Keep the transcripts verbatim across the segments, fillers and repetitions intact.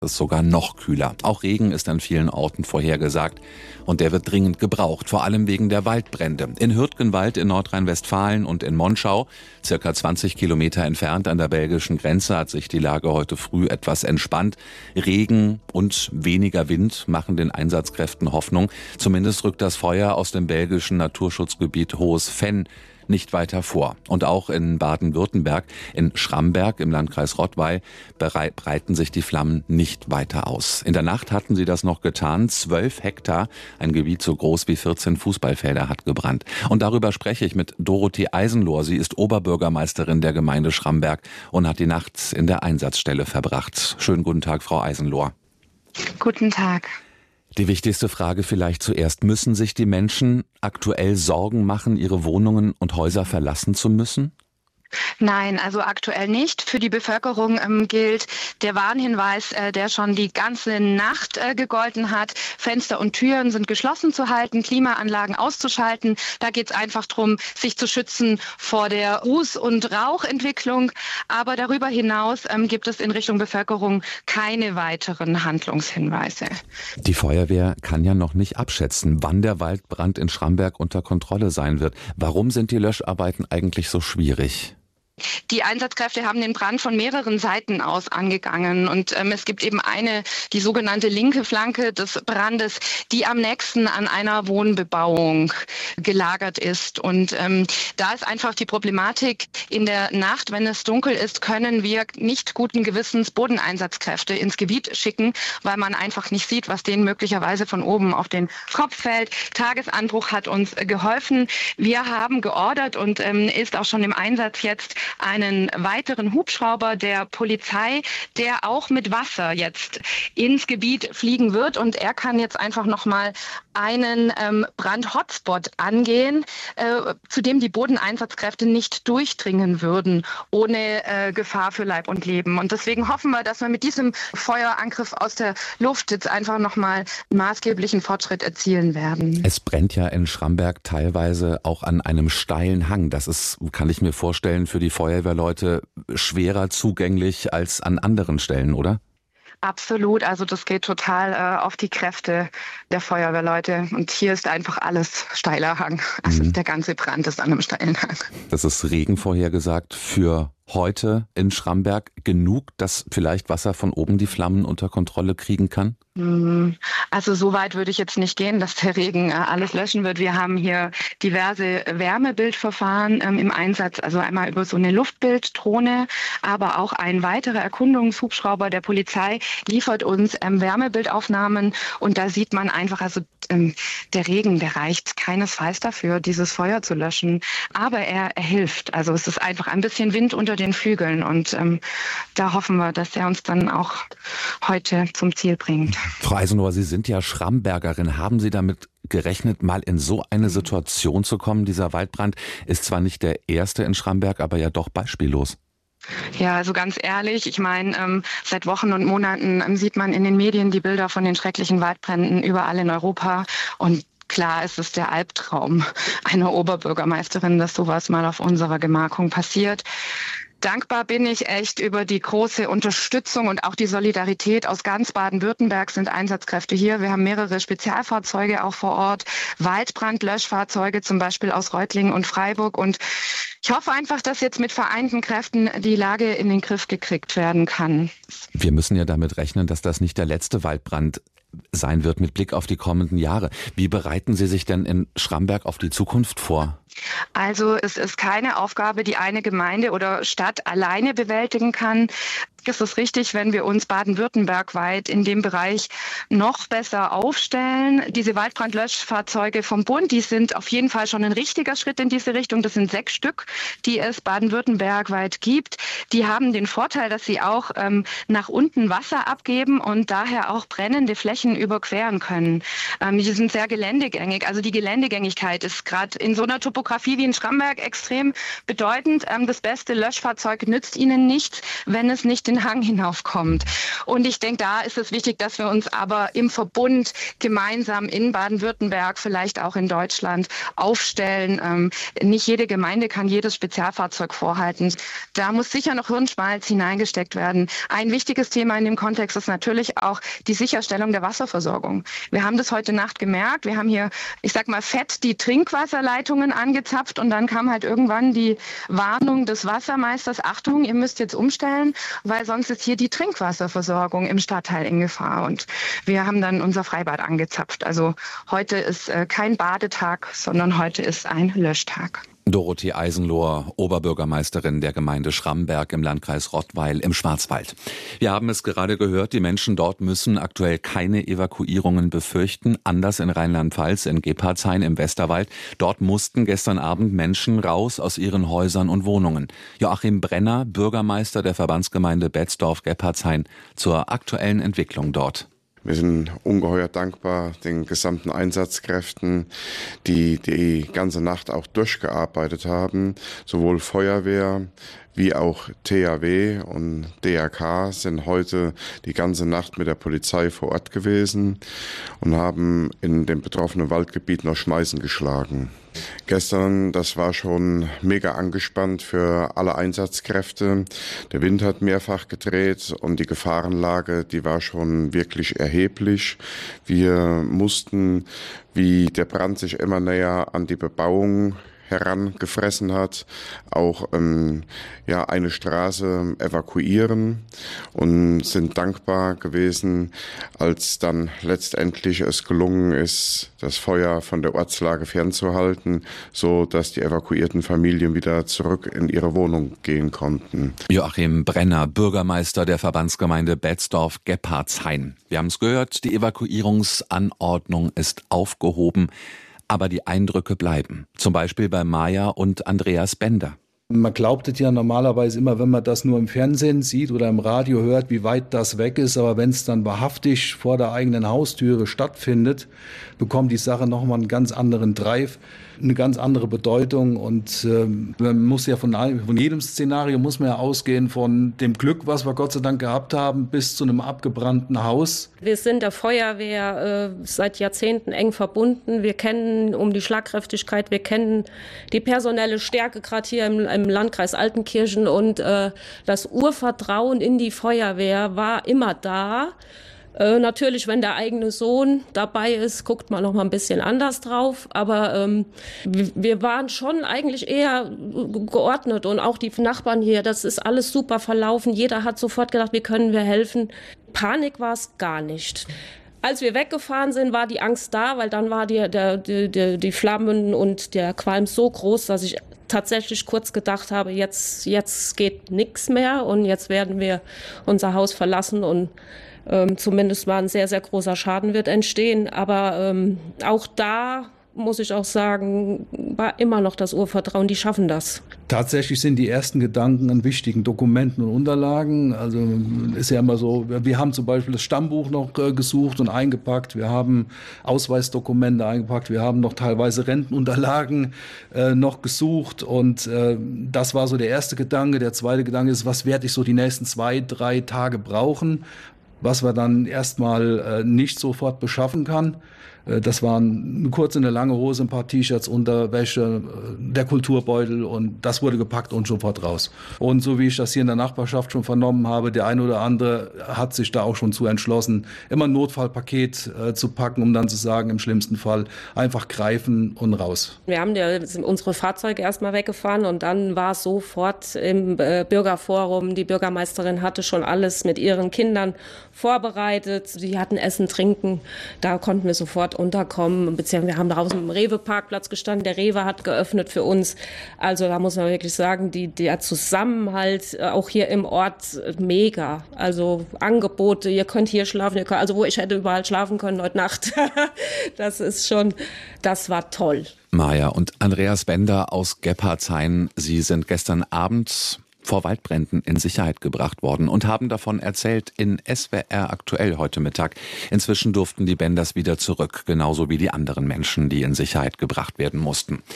Es ist sogar noch kühler. Auch Regen ist an vielen Orten vorhergesagt und der wird dringend gebraucht, vor allem wegen der Waldbrände. In Hürtgenwald in Nordrhein-Westfalen und in Monschau, circa zwanzig Kilometer entfernt an der belgischen Grenze, hat sich die Lage heute früh etwas entspannt. Regen und weniger Wind machen den Einsatzkräften Hoffnung. Zumindest rückt das Feuer aus dem belgischen Naturschutzgebiet Hohes Venn nicht weiter vor. Und auch in Baden-Württemberg, in Schramberg im Landkreis Rottweil, breiten sich die Flammen nicht weiter aus. In der Nacht hatten sie das noch getan. Zwölf Hektar, ein Gebiet so groß wie vierzehn Fußballfelder, hat gebrannt. Und darüber spreche ich mit Dorothee Eisenlohr. Sie ist Oberbürgermeisterin der Gemeinde Schramberg und hat die Nacht in der Einsatzstelle verbracht. Schönen guten Tag, Frau Eisenlohr. Guten Tag. Die wichtigste Frage vielleicht zuerst. Müssen sich die Menschen aktuell Sorgen machen, ihre Wohnungen und Häuser verlassen zu müssen? Nein, also aktuell nicht. Für die Bevölkerung ähm, gilt der Warnhinweis, äh, der schon die ganze Nacht äh, gegolten hat. Fenster und Türen sind geschlossen zu halten, Klimaanlagen auszuschalten. Da geht es einfach darum, sich zu schützen vor der Ruß- und Rauchentwicklung. Aber darüber hinaus ähm, gibt es in Richtung Bevölkerung keine weiteren Handlungshinweise. Die Feuerwehr kann ja noch nicht abschätzen, wann der Waldbrand in Schramberg unter Kontrolle sein wird. Warum sind die Löscharbeiten eigentlich so schwierig? Die Einsatzkräfte haben den Brand von mehreren Seiten aus angegangen und ähm, es gibt eben eine, die sogenannte linke Flanke des Brandes, die am nächsten an einer Wohnbebauung gelagert ist. Und ähm, da ist einfach die Problematik, in der Nacht, wenn es dunkel ist, können wir nicht guten Gewissens Bodeneinsatzkräfte ins Gebiet schicken, weil man einfach nicht sieht, was denen möglicherweise von oben auf den Kopf fällt. Tagesanbruch hat uns geholfen. Wir haben geordert und ähm, ist auch schon im Einsatz jetzt einen weiteren Hubschrauber der Polizei, der auch mit Wasser jetzt ins Gebiet fliegen wird. Und er kann jetzt einfach nochmal einen ähm, Brand-Hotspot angehen, äh, zu dem die Bodeneinsatzkräfte nicht durchdringen würden, ohne äh, Gefahr für Leib und Leben. Und deswegen hoffen wir, dass wir mit diesem Feuerangriff aus der Luft jetzt einfach nochmal einen maßgeblichen Fortschritt erzielen werden. Es brennt ja in Schramberg teilweise auch an einem steilen Hang. Das ist, kann ich mir vorstellen, für die Feuerwehrleute schwerer zugänglich als an anderen Stellen, oder? Absolut, also das geht total äh, auf die Kräfte der Feuerwehrleute und hier ist einfach alles steiler Hang. Also mhm. Der ganze Brand ist an einem steilen Hang. Das ist Regen vorhergesagt für heute in Schramberg. Genug, dass vielleicht Wasser von oben die Flammen unter Kontrolle kriegen kann? Also so weit würde ich jetzt nicht gehen, dass der Regen alles löschen wird. Wir haben hier diverse Wärmebildverfahren ähm, im Einsatz, also einmal über so eine Luftbilddrohne, aber auch ein weiterer Erkundungshubschrauber der Polizei liefert uns ähm, Wärmebildaufnahmen und da sieht man einfach, also ähm, der Regen, der reicht keinesfalls dafür, dieses Feuer zu löschen, aber er, er hilft. Also es ist einfach ein bisschen Wind unter den Flügeln und ähm, da hoffen wir, dass er uns dann auch heute zum Ziel bringt. Frau Eisenlohr, Sie sind ja Schrambergerin. Haben Sie damit gerechnet, mal in so eine Situation zu kommen? Dieser Waldbrand ist zwar nicht der erste in Schramberg, aber ja doch beispiellos. Ja, also ganz ehrlich, ich meine, ähm, seit Wochen und Monaten ähm, sieht man in den Medien die Bilder von den schrecklichen Waldbränden überall in Europa und klar ist es der Albtraum einer Oberbürgermeisterin, dass sowas mal auf unserer Gemarkung passiert. Dankbar bin ich echt über die große Unterstützung und auch die Solidarität aus ganz Baden-Württemberg sind Einsatzkräfte hier. Wir haben mehrere Spezialfahrzeuge auch vor Ort, Waldbrandlöschfahrzeuge zum Beispiel aus Reutlingen und Freiburg. Und ich hoffe einfach, dass jetzt mit vereinten Kräften die Lage in den Griff gekriegt werden kann. Wir müssen ja damit rechnen, dass das nicht der letzte Waldbrand sein wird mit Blick auf die kommenden Jahre. Wie bereiten Sie sich denn in Schramberg auf die Zukunft vor? Also es ist keine Aufgabe, die eine Gemeinde oder Stadt alleine bewältigen kann. Es ist richtig, wenn wir uns baden-württembergweit in dem Bereich noch besser aufstellen. Diese Waldbrandlöschfahrzeuge vom Bund, die sind auf jeden Fall schon ein richtiger Schritt in diese Richtung. Das sind sechs Stück, die es baden-württembergweit gibt. Die haben den Vorteil, dass sie auch ähm, nach unten Wasser abgeben und daher auch brennende Flächen überqueren können. Ähm, die sind sehr geländegängig. Also die Geländegängigkeit ist gerade in so einer Topografie wie in Schramberg extrem bedeutend. Ähm, das beste Löschfahrzeug nützt ihnen nichts, wenn es nicht den Hang hinaufkommt. Und ich denke, da ist es wichtig, dass wir uns aber im Verbund gemeinsam in Baden-Württemberg, vielleicht auch in Deutschland aufstellen. Ähm, nicht jede Gemeinde kann jedes Spezialfahrzeug vorhalten. Da muss sicher noch Hirnschmalz hineingesteckt werden. Ein wichtiges Thema in dem Kontext ist natürlich auch die Sicherstellung der Wasserversorgung. Wir haben das heute Nacht gemerkt. Wir haben hier, ich sag mal, fett die Trinkwasserleitungen angezapft und dann kam halt irgendwann die Warnung des Wassermeisters, Achtung, ihr müsst jetzt umstellen, weil sonst ist hier die Trinkwasserversorgung im Stadtteil in Gefahr. Und wir haben dann unser Freibad angezapft. Also heute ist äh, kein Badetag, sondern heute ist ein Löschtag. Dorothee Eisenlohr, Oberbürgermeisterin der Gemeinde Schramberg im Landkreis Rottweil im Schwarzwald. Wir haben es gerade gehört, die Menschen dort müssen aktuell keine Evakuierungen befürchten. Anders in Rheinland-Pfalz, in Gebhardshain im Westerwald. Dort mussten gestern Abend Menschen raus aus ihren Häusern und Wohnungen. Joachim Brenner, Bürgermeister der Verbandsgemeinde Betzdorf-Gebhardshain, zur aktuellen Entwicklung dort. Wir sind ungeheuer dankbar den gesamten Einsatzkräften, die die ganze Nacht auch durchgearbeitet haben. Sowohl Feuerwehr wie auch T H W und D R K sind heute die ganze Nacht mit der Polizei vor Ort gewesen und haben in dem betroffenen Waldgebiet noch Schmeißen geschlagen. Gestern, das war schon mega angespannt für alle Einsatzkräfte. Der Wind hat mehrfach gedreht und die Gefahrenlage, die war schon wirklich erheblich. Wir mussten, wie der Brand sich immer näher an die Bebauung herangefressen hat, auch ähm, ja, eine Straße evakuieren und sind dankbar gewesen, als dann letztendlich es gelungen ist, das Feuer von der Ortslage fernzuhalten, so dass die evakuierten Familien wieder zurück in ihre Wohnung gehen konnten. Joachim Brenner, Bürgermeister der Verbandsgemeinde Betzdorf-Gebhardshain. Wir haben es gehört, die Evakuierungsanordnung ist aufgehoben. Aber die Eindrücke bleiben. Zum Beispiel bei Maja und Andreas Bender. Man glaubt es ja normalerweise immer, wenn man das nur im Fernsehen sieht oder im Radio hört, wie weit das weg ist. Aber wenn es dann wahrhaftig vor der eigenen Haustüre stattfindet, bekommt die Sache nochmal einen ganz anderen Drive, eine ganz andere Bedeutung. Und äh, man muss ja von, von jedem Szenario muss man ja ausgehen, von dem Glück, was wir Gott sei Dank gehabt haben, bis zu einem abgebrannten Haus. Wir sind der Feuerwehr äh, seit Jahrzehnten eng verbunden. Wir kennen um die Schlagkräftigkeit, wir kennen die personelle Stärke, gerade hier im, im Landkreis Altenkirchen. Und äh, das Urvertrauen in die Feuerwehr war immer da. Äh, natürlich, wenn der eigene Sohn dabei ist, guckt man noch mal ein bisschen anders drauf. Aber ähm, wir waren schon eigentlich eher geordnet. Und auch die Nachbarn hier, das ist alles super verlaufen. Jeder hat sofort gedacht, wie können wir helfen. Panik war es gar nicht. Als wir weggefahren sind, war die Angst da, weil dann war die, der, die, die, die Flammen und der Qualm so groß, dass ich tatsächlich kurz gedacht habe, jetzt, jetzt geht nichts mehr und jetzt werden wir unser Haus verlassen und ähm, zumindest mal ein sehr, sehr großer Schaden wird entstehen. Aber ähm, auch da muss ich auch sagen, war immer noch das Urvertrauen, die schaffen das. Tatsächlich sind die ersten Gedanken an wichtigen Dokumenten und Unterlagen. Also ist ja immer so, wir haben zum Beispiel das Stammbuch noch gesucht und eingepackt, wir haben Ausweisdokumente eingepackt, wir haben noch teilweise Rentenunterlagen äh, noch gesucht und äh, das war so der erste Gedanke. Der zweite Gedanke ist, was werde ich so die nächsten zwei, drei Tage brauchen, was wir dann erstmal äh, nicht sofort beschaffen kann. Das waren eine kurze, eine lange Hose, ein paar T-Shirts, Unterwäsche, der Kulturbeutel und das wurde gepackt und sofort raus. Und so wie ich das hier in der Nachbarschaft schon vernommen habe, der eine oder andere hat sich da auch schon zu entschlossen, immer ein Notfallpaket äh, zu packen, um dann zu sagen, im schlimmsten Fall einfach greifen und raus. Wir haben ja unsere Fahrzeuge erstmal weggefahren und dann war es sofort im äh, Bürgerforum. Die Bürgermeisterin hatte schon alles mit ihren Kindern vorbereitet. Sie hatten Essen, Trinken, da konnten wir sofort unterkommen, beziehungsweise wir haben draußen im Rewe-Parkplatz gestanden, der Rewe hat geöffnet für uns, also da muss man wirklich sagen, die, der Zusammenhalt auch hier im Ort mega, also Angebote, ihr könnt hier schlafen, ihr könnt, also wo ich hätte überall schlafen können heute Nacht, das ist schon, das war toll. Maja und Andreas Bender aus Gebhardshain, Sie sind gestern Abend vor Waldbränden in Sicherheit gebracht worden und haben davon erzählt in S W R aktuell heute Mittag. Inzwischen durften die Benders wieder zurück, genauso wie die anderen Menschen, die in Sicherheit gebracht werden mussten.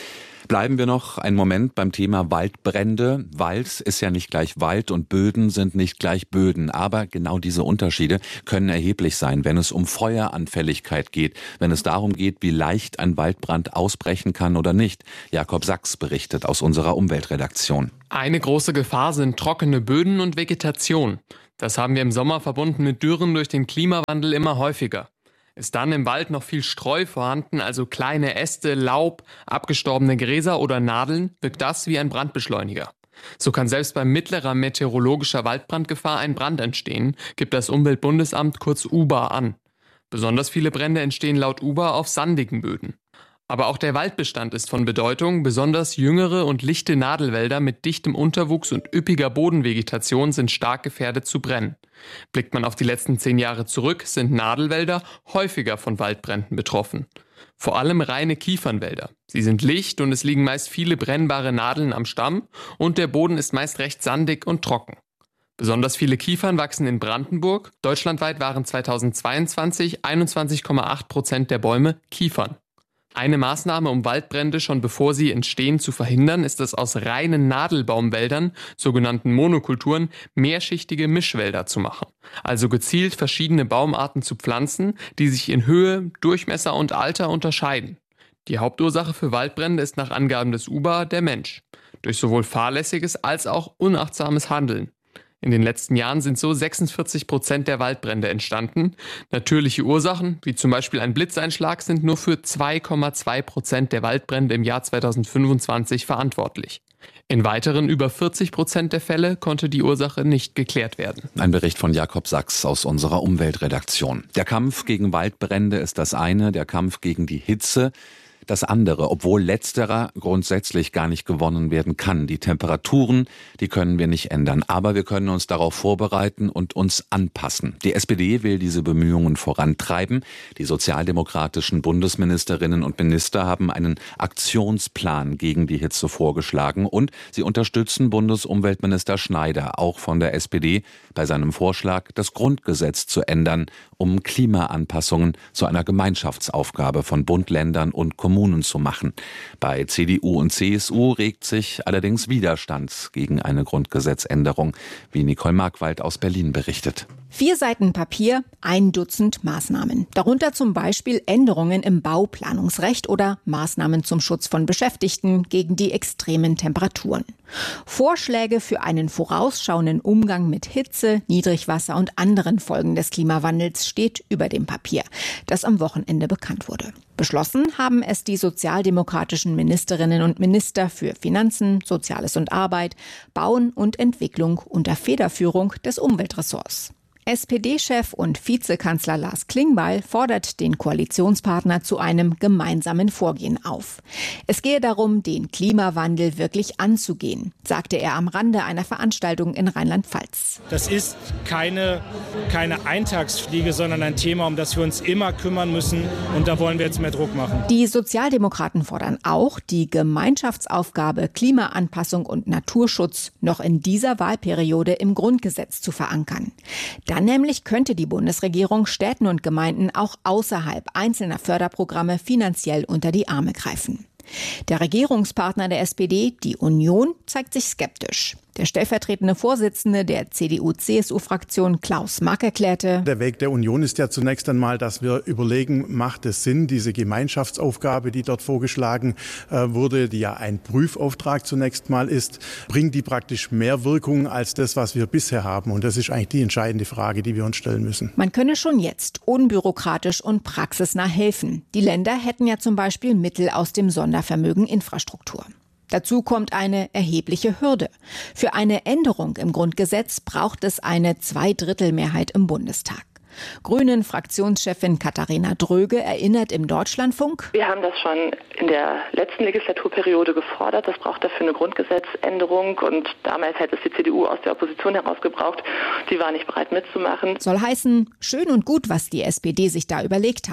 Bleiben wir noch einen Moment beim Thema Waldbrände. Wald ist ja nicht gleich Wald und Böden sind nicht gleich Böden. Aber genau diese Unterschiede können erheblich sein, wenn es um Feueranfälligkeit geht, wenn es darum geht, wie leicht ein Waldbrand ausbrechen kann oder nicht. Jakob Sachs berichtet aus unserer Umweltredaktion. Eine große Gefahr sind trockene Böden und Vegetation. Das haben wir im Sommer verbunden mit Dürren durch den Klimawandel immer häufiger. Ist dann im Wald noch viel Streu vorhanden, also kleine Äste, Laub, abgestorbene Gräser oder Nadeln, wirkt das wie ein Brandbeschleuniger. So kann selbst bei mittlerer meteorologischer Waldbrandgefahr ein Brand entstehen, gibt das Umweltbundesamt kurz U B A an. Besonders viele Brände entstehen laut U B A auf sandigen Böden. Aber auch der Waldbestand ist von Bedeutung. Besonders jüngere und lichte Nadelwälder mit dichtem Unterwuchs und üppiger Bodenvegetation sind stark gefährdet zu brennen. Blickt man auf die letzten zehn Jahre zurück, sind Nadelwälder häufiger von Waldbränden betroffen. Vor allem reine Kiefernwälder. Sie sind licht und es liegen meist viele brennbare Nadeln am Stamm und der Boden ist meist recht sandig und trocken. Besonders viele Kiefern wachsen in Brandenburg. Deutschlandweit waren zweitausendzweiundzwanzig einundzwanzig Komma acht Prozent der Bäume Kiefern. Eine Maßnahme, um Waldbrände schon bevor sie entstehen zu verhindern, ist es aus reinen Nadelbaumwäldern, sogenannten Monokulturen, mehrschichtige Mischwälder zu machen. Also gezielt verschiedene Baumarten zu pflanzen, die sich in Höhe, Durchmesser und Alter unterscheiden. Die Hauptursache für Waldbrände ist nach Angaben des U B A der Mensch. Durch sowohl fahrlässiges als auch unachtsames Handeln. In den letzten Jahren sind so sechsundvierzig Prozent der Waldbrände entstanden. Natürliche Ursachen, wie zum Beispiel ein Blitzeinschlag, sind nur für zwei Komma zwei Prozent der Waldbrände im Jahr zweitausendfünfundzwanzig verantwortlich. In weiteren über vierzig Prozent der Fälle konnte die Ursache nicht geklärt werden. Ein Bericht von Jakob Sachs aus unserer Umweltredaktion. Der Kampf gegen Waldbrände ist das eine, der Kampf gegen die Hitze das andere, obwohl letzterer grundsätzlich gar nicht gewonnen werden kann. Die Temperaturen, die können wir nicht ändern, aber wir können uns darauf vorbereiten und uns anpassen. Die S P D will diese Bemühungen vorantreiben. Die sozialdemokratischen Bundesministerinnen und Minister haben einen Aktionsplan gegen die Hitze vorgeschlagen und sie unterstützen Bundesumweltminister Schneider, auch von der S P D, bei seinem Vorschlag, das Grundgesetz zu ändern, um Klimaanpassungen zu einer Gemeinschaftsaufgabe von Bund, Ländern und Kommunen zu machen. Bei C D U und C S U regt sich allerdings Widerstand gegen eine Grundgesetzänderung, wie Nicole Markwald aus Berlin berichtet. Vier Seiten Papier, ein Dutzend Maßnahmen. Darunter zum Beispiel Änderungen im Bauplanungsrecht oder Maßnahmen zum Schutz von Beschäftigten gegen die extremen Temperaturen. Vorschläge für einen vorausschauenden Umgang mit Hitze, Niedrigwasser und anderen Folgen des Klimawandels steht über dem Papier, das am Wochenende bekannt wurde. Beschlossen haben es die sozialdemokratischen Ministerinnen und Minister für Finanzen, Soziales und Arbeit, Bauen und Entwicklung unter Federführung des Umweltressorts. S P D-Chef und Vizekanzler Lars Klingbeil fordert den Koalitionspartner zu einem gemeinsamen Vorgehen auf. Es gehe darum, den Klimawandel wirklich anzugehen, sagte er am Rande einer Veranstaltung in Rheinland-Pfalz. Das ist keine, keine Eintagsfliege, sondern ein Thema, um das wir uns immer kümmern müssen. Und da wollen wir jetzt mehr Druck machen. Die Sozialdemokraten fordern auch, die Gemeinschaftsaufgabe Klimaanpassung und Naturschutz noch in dieser Wahlperiode im Grundgesetz zu verankern. Dann nämlich könnte die Bundesregierung Städten und Gemeinden auch außerhalb einzelner Förderprogramme finanziell unter die Arme greifen. Der Regierungspartner der S P D, die Union, zeigt sich skeptisch. Der stellvertretende Vorsitzende der C D U C S U-Fraktion Klaus Mack erklärte: Der Weg der Union ist ja zunächst einmal, dass wir überlegen, macht es Sinn, diese Gemeinschaftsaufgabe, die dort vorgeschlagen äh, wurde, die ja ein Prüfauftrag zunächst mal ist, bringt die praktisch mehr Wirkung als das, was wir bisher haben? Und das ist eigentlich die entscheidende Frage, die wir uns stellen müssen. Man könne schon jetzt unbürokratisch und praxisnah helfen. Die Länder hätten ja zum Beispiel Mittel aus dem Sondervermögen Infrastruktur. Dazu kommt eine erhebliche Hürde. Für eine Änderung im Grundgesetz braucht es eine Zweidrittelmehrheit im Bundestag. Grünen-Fraktionschefin Katharina Dröge erinnert im Deutschlandfunk: Wir haben das schon in der letzten Legislaturperiode gefordert. Das braucht dafür eine Grundgesetzänderung. Und damals hätte es die C D U aus der Opposition heraus gebraucht. Die war nicht bereit mitzumachen. Soll heißen, schön und gut, was die S P D sich da überlegt hat.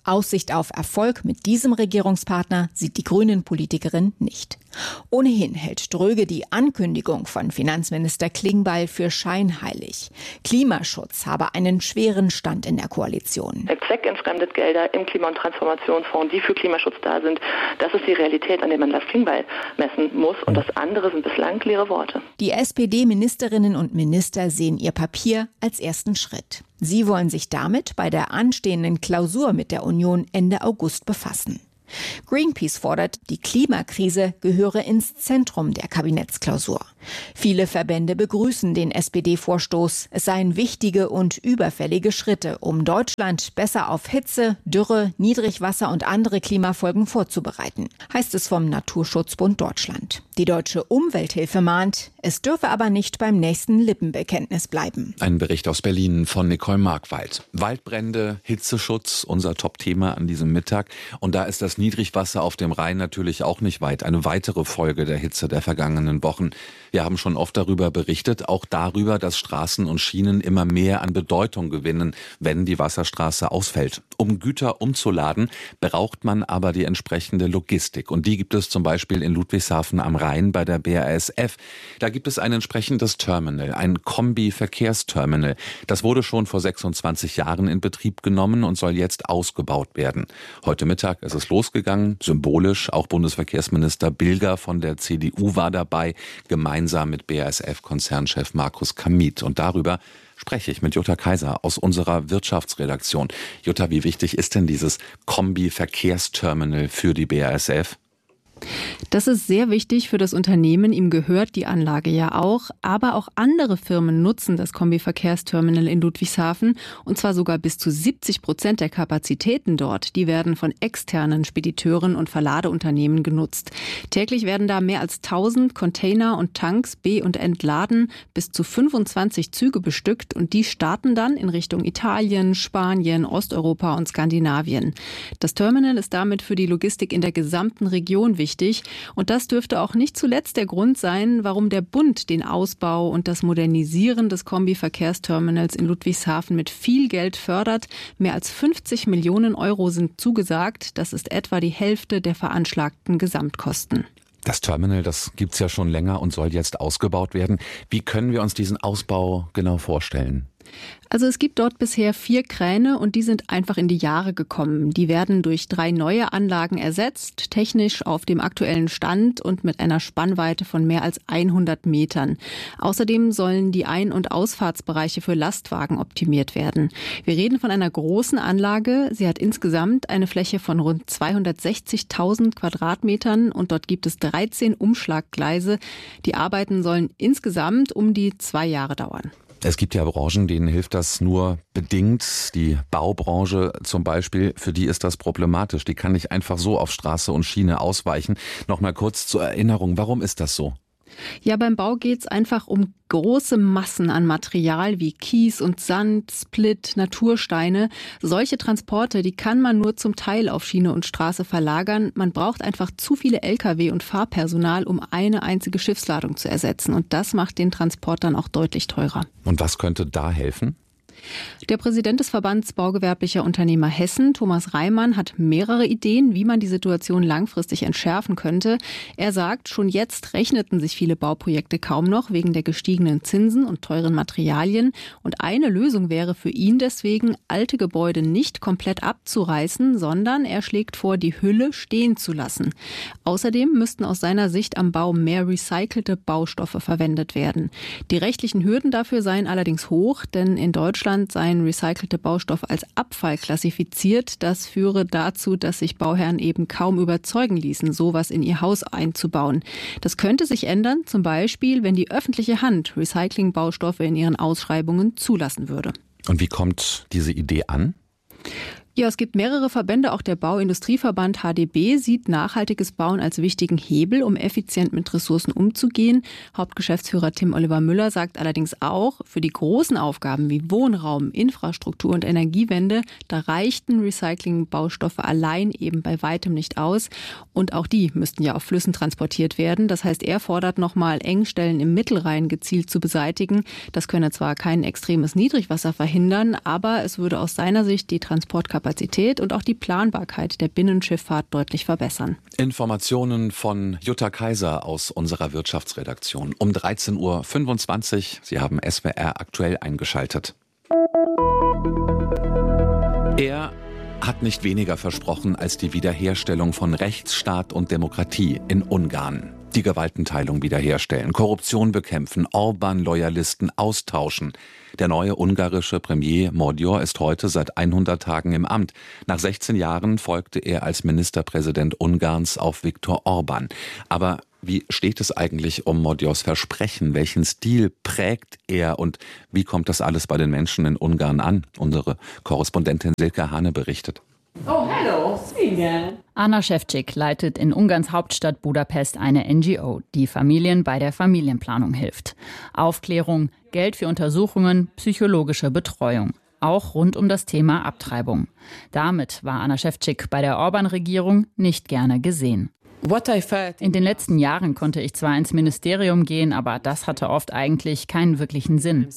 Aussicht auf Erfolg mit diesem Regierungspartner sieht die Grünen-Politikerin nicht. Ohnehin hält Ströge die Ankündigung von Finanzminister Klingbeil für scheinheilig. Klimaschutz habe einen schweren Stand in der Koalition. Zweckentfremdet Gelder im Klima- und Transformationsfonds, die für Klimaschutz da sind, das ist die Realität, an der man Lars Klingbeil messen muss. Und das andere sind bislang leere Worte. Die S P D-Ministerinnen und Minister sehen ihr Papier als ersten Schritt. Sie wollen sich damit bei der anstehenden Klausur mit der Union Ende August befassen. Greenpeace fordert, die Klimakrise gehöre ins Zentrum der Kabinettsklausur. Viele Verbände begrüßen den S P D-Vorstoß. Es seien wichtige und überfällige Schritte, um Deutschland besser auf Hitze, Dürre, Niedrigwasser und andere Klimafolgen vorzubereiten, heißt es vom Naturschutzbund Deutschland. Die Deutsche Umwelthilfe mahnt, es dürfe aber nicht beim nächsten Lippenbekenntnis bleiben. Ein Bericht aus Berlin von Nicole Markwald. Waldbrände, Hitzeschutz, unser Top-Thema an diesem Mittag. Und da ist das Niedrigwasser auf dem Rhein natürlich auch nicht weit. Eine weitere Folge der Hitze der vergangenen Wochen. Wir haben schon oft darüber berichtet, auch darüber, dass Straßen und Schienen immer mehr an Bedeutung gewinnen, wenn die Wasserstraße ausfällt. Um Güter umzuladen, braucht man aber die entsprechende Logistik. Und die gibt es zum Beispiel in Ludwigshafen am Rhein bei der B A S F. Da gibt es ein entsprechendes Terminal, ein Kombi-Verkehrsterminal. Das wurde schon vor sechsundzwanzig Jahren in Betrieb genommen und soll jetzt ausgebaut werden. Heute Mittag ist es losgegangen, symbolisch. Auch Bundesverkehrsminister Bilger von der C D U war dabei, gemeinsam mit B A S F-Konzernchef Markus Kamit. Und darüber spreche ich mit Jutta Kaiser aus unserer Wirtschaftsredaktion. Jutta, wie wichtig ist denn dieses Kombi-Verkehrsterminal für die B A S F? Das ist sehr wichtig für das Unternehmen. Ihm gehört die Anlage ja auch. Aber auch andere Firmen nutzen das Kombi-Verkehrsterminal in Ludwigshafen. Und zwar sogar bis zu siebzig Prozent der Kapazitäten dort. Die werden von externen Spediteuren und Verladeunternehmen genutzt. Täglich werden da mehr als tausend Container und Tanks be- und entladen. Bis zu fünfundzwanzig Züge bestückt. Und die starten dann in Richtung Italien, Spanien, Osteuropa und Skandinavien. Das Terminal ist damit für die Logistik in der gesamten Region wichtig. Und das dürfte auch nicht zuletzt der Grund sein, warum der Bund den Ausbau und das Modernisieren des Kombi-Verkehrsterminals in Ludwigshafen mit viel Geld fördert. Mehr als fünfzig Millionen Euro sind zugesagt. Das ist etwa die Hälfte der veranschlagten Gesamtkosten. Das Terminal, das gibt's ja schon länger und soll jetzt ausgebaut werden. Wie können wir uns diesen Ausbau genau vorstellen? Also es gibt dort bisher vier Kräne und die sind einfach in die Jahre gekommen. Die werden durch drei neue Anlagen ersetzt, technisch auf dem aktuellen Stand und mit einer Spannweite von mehr als hundert Metern. Außerdem sollen die Ein- und Ausfahrtsbereiche für Lastwagen optimiert werden. Wir reden von einer großen Anlage. Sie hat insgesamt eine Fläche von rund zweihundertsechzigtausend Quadratmetern und dort gibt es dreizehn Umschlaggleise. Die Arbeiten sollen insgesamt um die zwei Jahre dauern. Es gibt ja Branchen, denen hilft das nur bedingt. Die Baubranche zum Beispiel, für die ist das problematisch. Die kann nicht einfach so auf Straße und Schiene ausweichen. Nochmal kurz zur Erinnerung, warum ist das so? Ja, beim Bau geht's einfach um große Massen an Material wie Kies und Sand, Split, Natursteine. Solche Transporte, die kann man nur zum Teil auf Schiene und Straße verlagern. Man braucht einfach zu viele L K W und Fahrpersonal, um eine einzige Schiffsladung zu ersetzen. Und das macht den Transport dann auch deutlich teurer. Und was könnte da helfen? Der Präsident des Verbands Baugewerblicher Unternehmer Hessen, Thomas Reimann, hat mehrere Ideen, wie man die Situation langfristig entschärfen könnte. Er sagt, schon jetzt rechneten sich viele Bauprojekte kaum noch wegen der gestiegenen Zinsen und teuren Materialien. Und eine Lösung wäre für ihn deswegen, alte Gebäude nicht komplett abzureißen, sondern er schlägt vor, die Hülle stehen zu lassen. Außerdem müssten aus seiner Sicht am Bau mehr recycelte Baustoffe verwendet werden. Die rechtlichen Hürden dafür seien allerdings hoch, denn in Deutschland seien recycelte Baustoffe als Abfall klassifiziert. Das führe dazu, dass sich Bauherren eben kaum überzeugen ließen, sowas in ihr Haus einzubauen. Das könnte sich ändern, zum Beispiel, wenn die öffentliche Hand Recyclingbaustoffe in ihren Ausschreibungen zulassen würde. Und wie kommt diese Idee an? Ja, es gibt mehrere Verbände. Auch der Bauindustrieverband H D B sieht nachhaltiges Bauen als wichtigen Hebel, um effizient mit Ressourcen umzugehen. Hauptgeschäftsführer Tim Oliver Müller sagt allerdings auch, für die großen Aufgaben wie Wohnraum, Infrastruktur und Energiewende, da reichten Recyclingbaustoffe allein eben bei weitem nicht aus. Und auch die müssten ja auf Flüssen transportiert werden. Das heißt, er fordert nochmal, Engstellen im Mittelrhein gezielt zu beseitigen. Das könne zwar kein extremes Niedrigwasser verhindern, aber es würde aus seiner Sicht die Transportkapazität Kapazität und auch die Planbarkeit der Binnenschifffahrt deutlich verbessern. Informationen von Jutta Kaiser aus unserer Wirtschaftsredaktion um dreizehn Uhr fünfundzwanzig. Sie haben S W R aktuell eingeschaltet. Er hat nicht weniger versprochen als die Wiederherstellung von Rechtsstaat und Demokratie in Ungarn. Die Gewaltenteilung wiederherstellen, Korruption bekämpfen, Orban-Loyalisten austauschen. Der neue ungarische Premier Magyar ist heute seit hundert Tagen im Amt. Nach sechzehn Jahren folgte er als Ministerpräsident Ungarns auf Viktor Orban. Aber wie steht es eigentlich um Magyars Versprechen? Welchen Stil prägt er und wie kommt das alles bei den Menschen in Ungarn an? Unsere Korrespondentin Silke Hane berichtet. Oh, hello. See again. Anna Ševčík leitet in Ungarns Hauptstadt Budapest eine N G O, die Familien bei der Familienplanung hilft. Aufklärung, Geld für Untersuchungen, psychologische Betreuung. Auch rund um das Thema Abtreibung. Damit war Anna Ševčík bei der Orban-Regierung nicht gerne gesehen. In den letzten Jahren konnte ich zwar ins Ministerium gehen, aber das hatte oft eigentlich keinen wirklichen Sinn.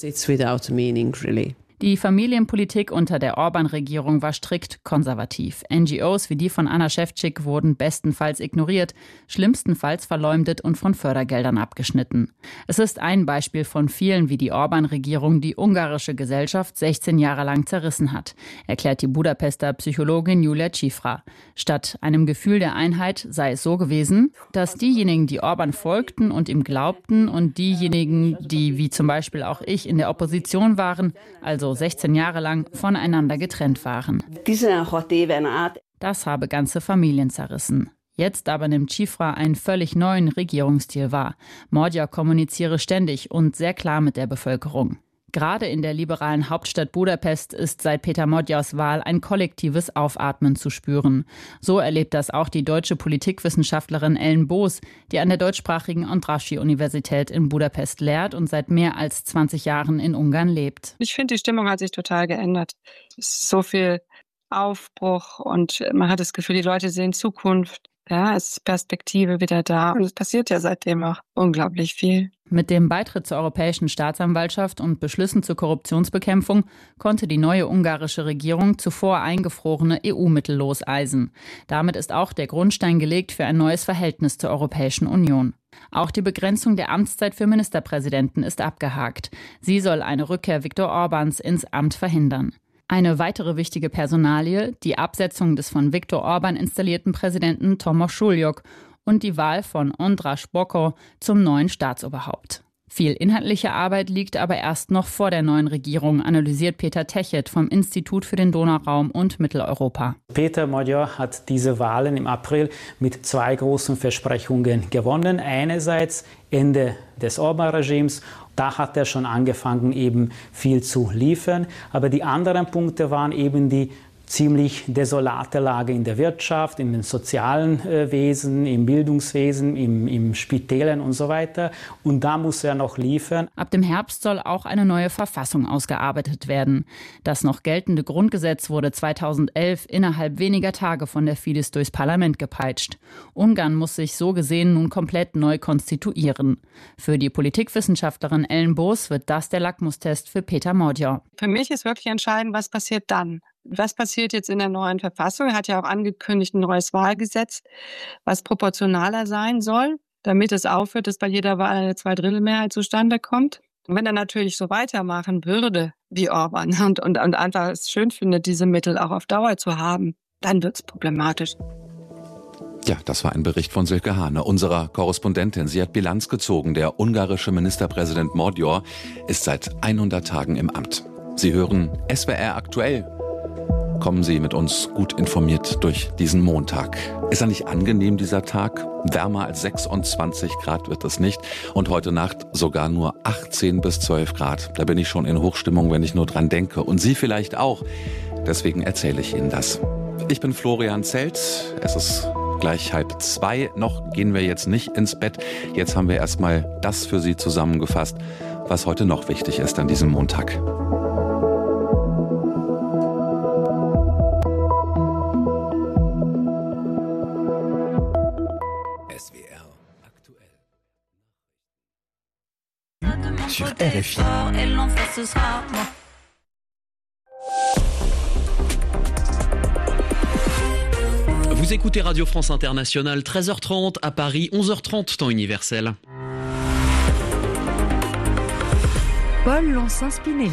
Die Familienpolitik unter der Orban-Regierung war strikt konservativ. N G Os wie die von Anna Ševčík wurden bestenfalls ignoriert, schlimmstenfalls verleumdet und von Fördergeldern abgeschnitten. Es ist ein Beispiel von vielen, wie die Orban-Regierung die ungarische Gesellschaft sechzehn Jahre lang zerrissen hat, erklärt die Budapester Psychologin Julia Cifra. Statt einem Gefühl der Einheit sei es so gewesen, dass diejenigen, die Orban folgten und ihm glaubten und diejenigen, die wie zum Beispiel auch ich in der Opposition waren, also sechzehn Jahre lang voneinander getrennt waren. Das habe ganze Familien zerrissen. Jetzt aber nimmt Cifra einen völlig neuen Regierungsstil wahr. Magyar kommuniziere ständig und sehr klar mit der Bevölkerung. Gerade in der liberalen Hauptstadt Budapest ist seit Peter Magyars Wahl ein kollektives Aufatmen zu spüren. So erlebt das auch die deutsche Politikwissenschaftlerin Ellen Boos, die an der deutschsprachigen Andrássy-Universität in Budapest lehrt und seit mehr als zwanzig Jahren in Ungarn lebt. Ich finde, die Stimmung hat sich total geändert. Es ist so viel Aufbruch und man hat das Gefühl, die Leute sehen Zukunft. Ja, es ist Perspektive wieder da. Und es passiert ja seitdem auch unglaublich viel. Mit dem Beitritt zur Europäischen Staatsanwaltschaft und Beschlüssen zur Korruptionsbekämpfung konnte die neue ungarische Regierung zuvor eingefrorene E U-Mittel loseisen. Damit ist auch der Grundstein gelegt für ein neues Verhältnis zur Europäischen Union. Auch die Begrenzung der Amtszeit für Ministerpräsidenten ist abgehakt. Sie soll eine Rückkehr Viktor Orbáns ins Amt verhindern. Eine weitere wichtige Personalie, die Absetzung des von Viktor Orban installierten Präsidenten Tomasz Suljok und die Wahl von András Bokor zum neuen Staatsoberhaupt. Viel inhaltliche Arbeit liegt aber erst noch vor der neuen Regierung, analysiert Peter Techet vom Institut für den Donauraum und Mitteleuropa. Peter Magyar hat diese Wahlen im April mit zwei großen Versprechungen gewonnen. Einerseits Ende des Orban-Regimes. Da hat er schon angefangen, eben viel zu liefern. Aber die anderen Punkte waren eben die ziemlich desolate Lage in der Wirtschaft, in den sozialen äh, Wesen, im Bildungswesen, im, im Spitälern und so weiter. Und da muss er noch liefern. Ab dem Herbst soll auch eine neue Verfassung ausgearbeitet werden. Das noch geltende Grundgesetz wurde zweitausendelf innerhalb weniger Tage von der Fidesz durchs Parlament gepeitscht. Ungarn muss sich so gesehen nun komplett neu konstituieren. Für die Politikwissenschaftlerin Ellen Boos wird das der Lackmustest für Peter Magyar. Für mich ist wirklich entscheidend, was passiert dann. Was passiert jetzt in der neuen Verfassung? Er hat ja auch angekündigt, ein neues Wahlgesetz, was proportionaler sein soll, damit es aufhört, dass bei jeder Wahl eine Zweidrittelmehrheit zustande kommt. Und wenn er natürlich so weitermachen würde wie Orban und, und, und einfach es schön findet, diese Mittel auch auf Dauer zu haben, dann wird es problematisch. Ja, das war ein Bericht von Silke Hane, unserer Korrespondentin. Sie hat Bilanz gezogen. Der ungarische Ministerpräsident Magyar ist seit hundert Tagen im Amt. Sie hören S W R aktuell. Kommen Sie mit uns gut informiert durch diesen Montag. Ist er nicht angenehm, dieser Tag? Wärmer als sechsundzwanzig Grad wird es nicht. Und heute Nacht sogar nur achtzehn bis zwölf Grad. Da bin ich schon in Hochstimmung, wenn ich nur dran denke. Und Sie vielleicht auch. Deswegen erzähle ich Ihnen das. Ich bin Florian Zelt. Es ist gleich halb zwei. Noch gehen wir jetzt nicht ins Bett. Jetzt haben wir erstmal das für Sie zusammengefasst, was heute noch wichtig ist an diesem Montag. Sur R F I. Vous écoutez Radio France Internationale, treize heures trente à Paris, onze heures trente temps universel. Paul Lancin-Spinelli.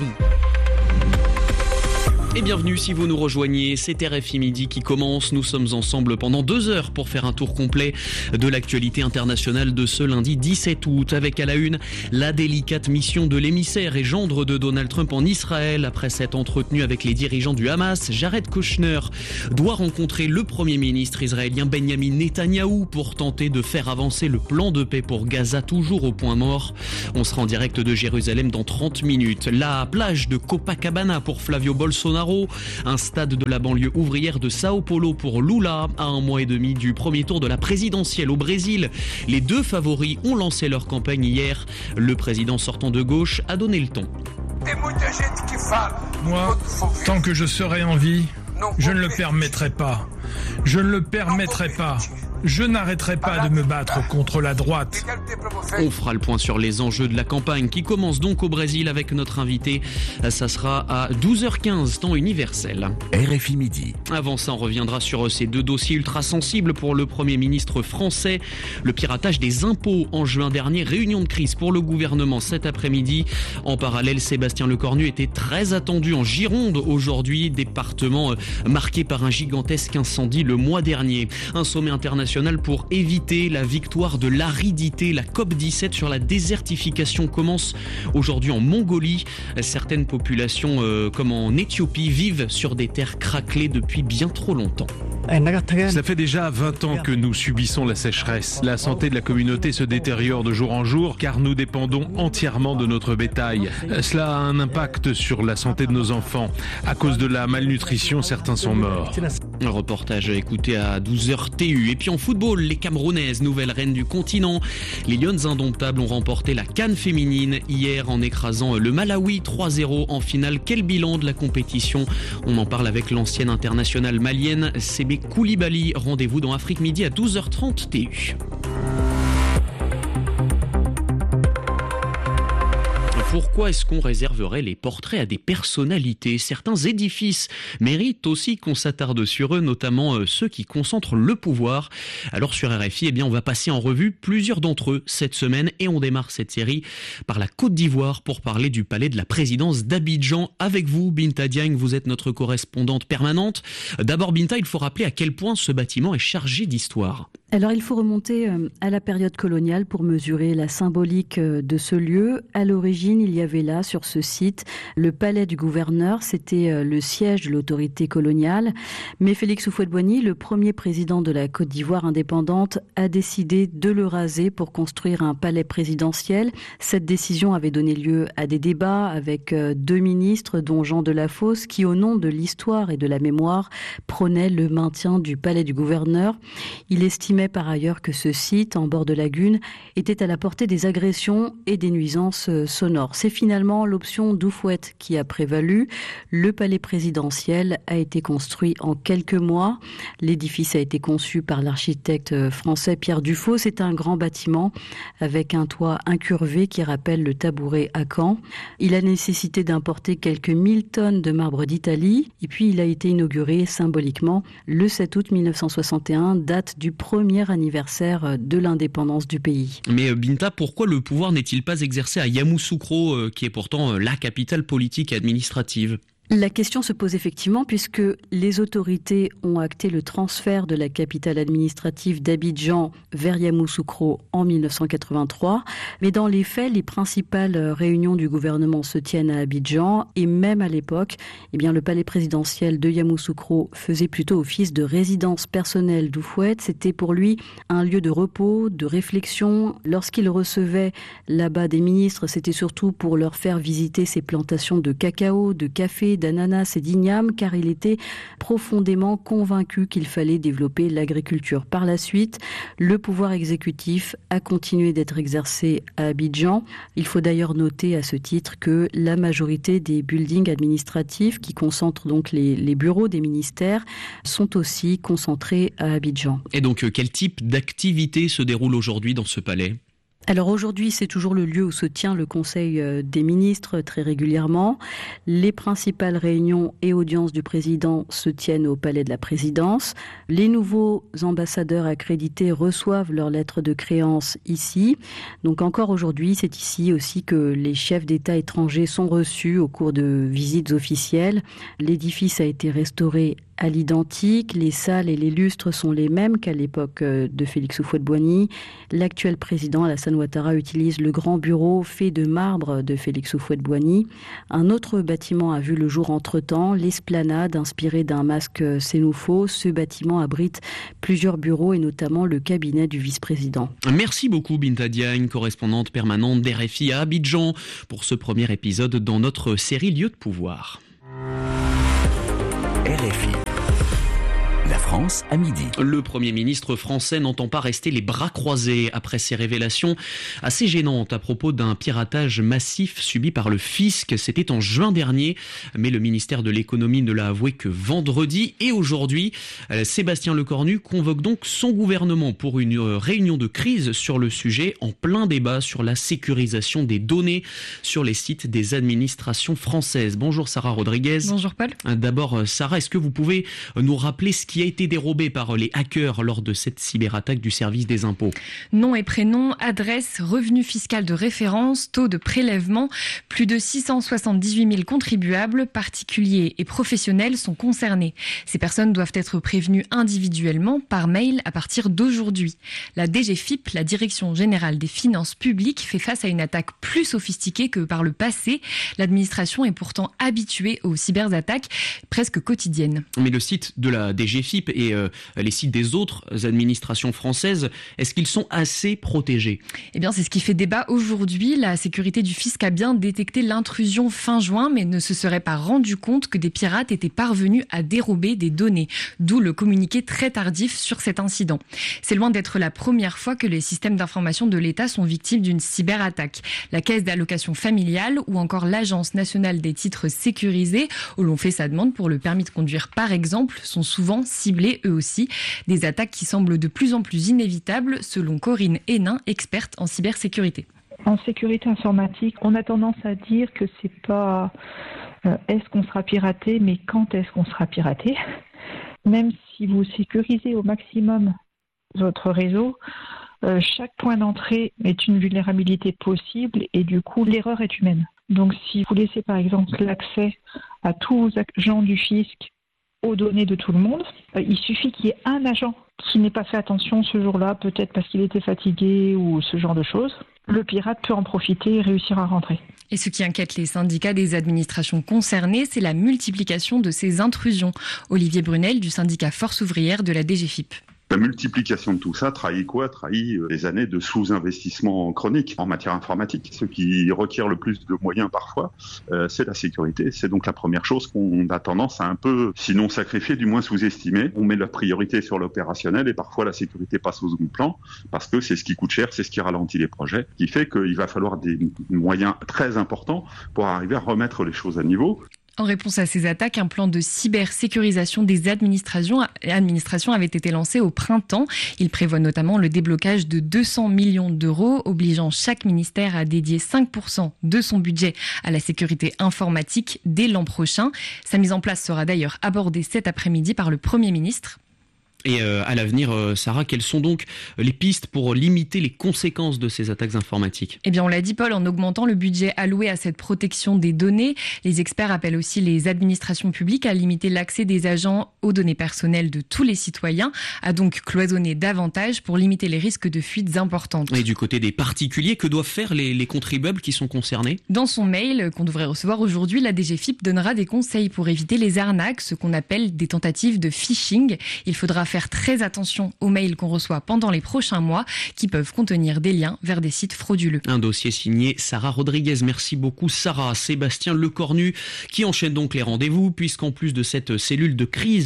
Et bienvenue si vous nous rejoignez, c'est R F I Midi qui commence. Nous sommes ensemble pendant deux heures pour faire un tour complet de l'actualité internationale de ce lundi dix-sept août. Avec à la une, la délicate mission de l'émissaire et gendre de Donald Trump en Israël. Après s'être entretenu avec les dirigeants du Hamas, Jared Kushner doit rencontrer le premier ministre israélien Benjamin Netanyahou pour tenter de faire avancer le plan de paix pour Gaza, toujours au point mort. On sera en direct de Jérusalem dans trente minutes. La plage de Copacabana pour Flavio Bolsonaro. Un stade de la banlieue ouvrière de Sao Paulo pour Lula. À un mois et demi du premier tour de la présidentielle au Brésil, les deux favoris ont lancé leur campagne hier. Le président sortant de gauche a donné le ton. Moi, tant que je serai en vie, je ne le permettrai pas. Je ne le permettrai pas. Je n'arrêterai pas de me battre contre la droite. On fera le point sur les enjeux de la campagne qui commence donc au Brésil avec notre invité. Ça sera à douze heures quinze, temps universel. R F I Midi. Avant ça, on reviendra sur ces deux dossiers ultra sensibles pour le Premier ministre français. Le piratage des impôts en juin dernier, réunion de crise pour le gouvernement cet après-midi. En parallèle, Sébastien Lecornu était très attendu en Gironde aujourd'hui, département marqué par un gigantesque incendie le mois dernier. Un sommet international pour éviter la victoire de l'aridité. La COP dix-sept sur la désertification commence aujourd'hui en Mongolie. Certaines populations, euh, comme en Éthiopie, vivent sur des terres craquelées depuis bien trop longtemps. Ça fait déjà vingt ans que nous subissons la sécheresse. La santé de la communauté se détériore de jour en jour car nous dépendons entièrement de notre bétail. Cela a un impact sur la santé de nos enfants. À cause de la malnutrition, certains sont morts. Un reportage à écouter à douze heures T U. Et puis en football, les Camerounaises, nouvelles reines du continent. Les Lions indomptables ont remporté la CAN féminine hier en écrasant le Malawi trois zéro en finale. Quel bilan de la compétition? On en parle avec l'ancienne internationale malienne Sébé Koulibaly. Rendez-vous dans Afrique Midi à douze heures trente T U. Pourquoi est-ce qu'on réserverait les portraits à des personnalités? Certains édifices méritent aussi qu'on s'attarde sur eux, notamment ceux qui concentrent le pouvoir. Alors sur R F I, eh bien, on va passer en revue plusieurs d'entre eux cette semaine et on démarre cette série par la Côte d'Ivoire pour parler du palais de la présidence d'Abidjan. Avec vous, Binta Diagne, vous êtes notre correspondante permanente. D'abord, Binta, il faut rappeler à quel point ce bâtiment est chargé d'histoire. Alors il faut remonter à la période coloniale pour mesurer la symbolique de ce lieu. À l'origine, il y avait là, sur ce site, le palais du gouverneur. C'était le siège de l'autorité coloniale. Mais Félix Houphouët-Boigny, le premier président de la Côte d'Ivoire indépendante, a décidé de le raser pour construire un palais présidentiel. Cette décision avait donné lieu à des débats avec deux ministres, dont Jean Delafosse, qui, au nom de l'histoire et de la mémoire, prônait le maintien du palais du gouverneur. Il estimait par ailleurs que ce site, en bord de lagune, était à la portée des agressions et des nuisances sonores. C'est finalement l'option d'Houphouët qui a prévalu. Le palais présidentiel a été construit en quelques mois. L'édifice a été conçu par l'architecte français Pierre Dufaux. C'est un grand bâtiment avec un toit incurvé qui rappelle le tabouret à Caen. Il a nécessité d'importer quelques mille tonnes de marbre d'Italie. Et puis il a été inauguré symboliquement le sept août mille neuf cent soixante et un, date du premier anniversaire de l'indépendance du pays. Mais Binta, pourquoi le pouvoir n'est-il pas exercé à Yamoussoukro, qui est pourtant la capitale politique et administrative ? La question se pose effectivement puisque les autorités ont acté le transfert de la capitale administrative d'Abidjan vers Yamoussoukro en mille neuf cent quatre-vingt-trois. Mais dans les faits, les principales réunions du gouvernement se tiennent à Abidjan et même à l'époque, eh bien, le palais présidentiel de Yamoussoukro faisait plutôt office de résidence personnelle d'Houphouët. C'était pour lui un lieu de repos, de réflexion. Lorsqu'il recevait là-bas des ministres, c'était surtout pour leur faire visiter ses plantations de cacao, de café, d'ananas et d'igname, car il était profondément convaincu qu'il fallait développer l'agriculture. Par la suite, le pouvoir exécutif a continué d'être exercé à Abidjan. Il faut d'ailleurs noter à ce titre que la majorité des buildings administratifs qui concentrent donc les, les bureaux des ministères sont aussi concentrés à Abidjan. Et donc, quel type d'activité se déroule aujourd'hui dans ce palais ? Alors aujourd'hui, c'est toujours le lieu où se tient le Conseil des ministres très régulièrement. Les principales réunions et audiences du président se tiennent au Palais de la Présidence. Les nouveaux ambassadeurs accrédités reçoivent leurs lettres de créance ici. Donc encore aujourd'hui, c'est ici aussi que les chefs d'État étrangers sont reçus au cours de visites officielles. L'édifice a été restauré à l'identique, les salles et les lustres sont les mêmes qu'à l'époque de Félix Houphouët-Boigny. L'actuel président Alassane Ouattara utilise le grand bureau fait de marbre de Félix Houphouët-Boigny. Un autre bâtiment a vu le jour entre-temps, l'esplanade inspirée d'un masque Sénoufo. Ce bâtiment abrite plusieurs bureaux et notamment le cabinet du vice-président. Merci beaucoup Binta Diagne, correspondante permanente d'R F I à Abidjan, pour ce premier épisode dans notre série Lieux de pouvoir. R F I. La France à midi. Le Premier ministre français n'entend pas rester les bras croisés après ces révélations assez gênantes à propos d'un piratage massif subi par le fisc. C'était en juin dernier, mais le ministère de l'économie ne l'a avoué que vendredi. Et aujourd'hui, Sébastien Lecornu convoque donc son gouvernement pour une réunion de crise sur le sujet, en plein débat sur la sécurisation des données sur les sites des administrations françaises. Bonjour Sarah Rodriguez. Bonjour Paul. D'abord Sarah, est-ce que vous pouvez nous rappeler ce qui a été dérobé par les hackers lors de cette cyberattaque du service des impôts? Nom et prénom, adresse, revenu fiscal de référence, taux de prélèvement. Plus de six cent soixante-dix-huit mille contribuables, particuliers et professionnels sont concernés. Ces personnes doivent être prévenues individuellement par mail à partir d'aujourd'hui. La D G F I P, la Direction Générale des Finances Publiques, fait face à une attaque plus sophistiquée que par le passé. L'administration est pourtant habituée aux cyberattaques presque quotidiennes. Mais le site de la D G F I P et euh, les sites des autres administrations françaises, est-ce qu'ils sont assez protégés? Eh bien, c'est ce qui fait débat aujourd'hui. La sécurité du fisc a bien détecté l'intrusion fin juin, mais ne se serait pas rendu compte que des pirates étaient parvenus à dérober des données. D'où le communiqué très tardif sur cet incident. C'est loin d'être la première fois que les systèmes d'information de l'État sont victimes d'une cyberattaque. La Caisse d'allocation familiale ou encore l'Agence nationale des titres sécurisés, où l'on fait sa demande pour le permis de conduire par exemple, sont souvent ciblés eux aussi. Des attaques qui semblent de plus en plus inévitables, selon Corinne Hénin, experte en cybersécurité. En sécurité informatique, on a tendance à dire que c'est pas euh, est-ce qu'on sera piraté, mais quand est-ce qu'on sera piraté. Même si vous sécurisez au maximum votre réseau, euh, chaque point d'entrée est une vulnérabilité possible et du coup l'erreur est humaine. Donc si vous laissez par exemple l'accès à tous vos agents du fisc aux données de tout le monde, il suffit qu'il y ait un agent qui n'ait pas fait attention ce jour-là, peut-être parce qu'il était fatigué ou ce genre de choses. Le pirate peut en profiter et réussir à rentrer. Et ce qui inquiète les syndicats des administrations concernées, c'est la multiplication de ces intrusions. Olivier Brunel du syndicat Force ouvrière de la D G F I P. La multiplication de tout ça trahit quoi? Trahit des années de sous-investissement chronique en matière informatique. Ce qui requiert le plus de moyens parfois, euh, c'est la sécurité. C'est donc la première chose qu'on a tendance à un peu, sinon sacrifier, du moins sous-estimer. On met la priorité sur l'opérationnel et parfois la sécurité passe au second plan parce que c'est ce qui coûte cher, c'est ce qui ralentit les projets, qui fait qu'il va falloir des moyens très importants pour arriver à remettre les choses à niveau. En réponse à ces attaques, un plan de cybersécurisation des administrations, administrations avait été lancé au printemps. Il prévoit notamment le déblocage de deux cents millions d'euros, obligeant chaque ministère à dédier cinq pour cent de son budget à la sécurité informatique dès l'an prochain. Sa mise en place sera d'ailleurs abordée cet après-midi par le Premier ministre. Et euh, à l'avenir, euh, Sarah, quelles sont donc les pistes pour limiter les conséquences de ces attaques informatiques? Eh bien, on l'a dit, Paul, en augmentant le budget alloué à cette protection des données. Les experts appellent aussi les administrations publiques à limiter l'accès des agents aux données personnelles de tous les citoyens, à donc cloisonner davantage pour limiter les risques de fuites importantes. Et du côté des particuliers, que doivent faire les, les contribuables qui sont concernés? Dans son mail qu'on devrait recevoir aujourd'hui, la D G F I P donnera des conseils pour éviter les arnaques, ce qu'on appelle des tentatives de phishing. Il faudra faire faire très attention aux mails qu'on reçoit pendant les prochains mois qui peuvent contenir des liens vers des sites frauduleux. Un dossier signé Sarah Rodriguez. Merci beaucoup Sarah. Sébastien Lecornu qui enchaîne donc les rendez-vous puisqu'en plus de cette cellule de crise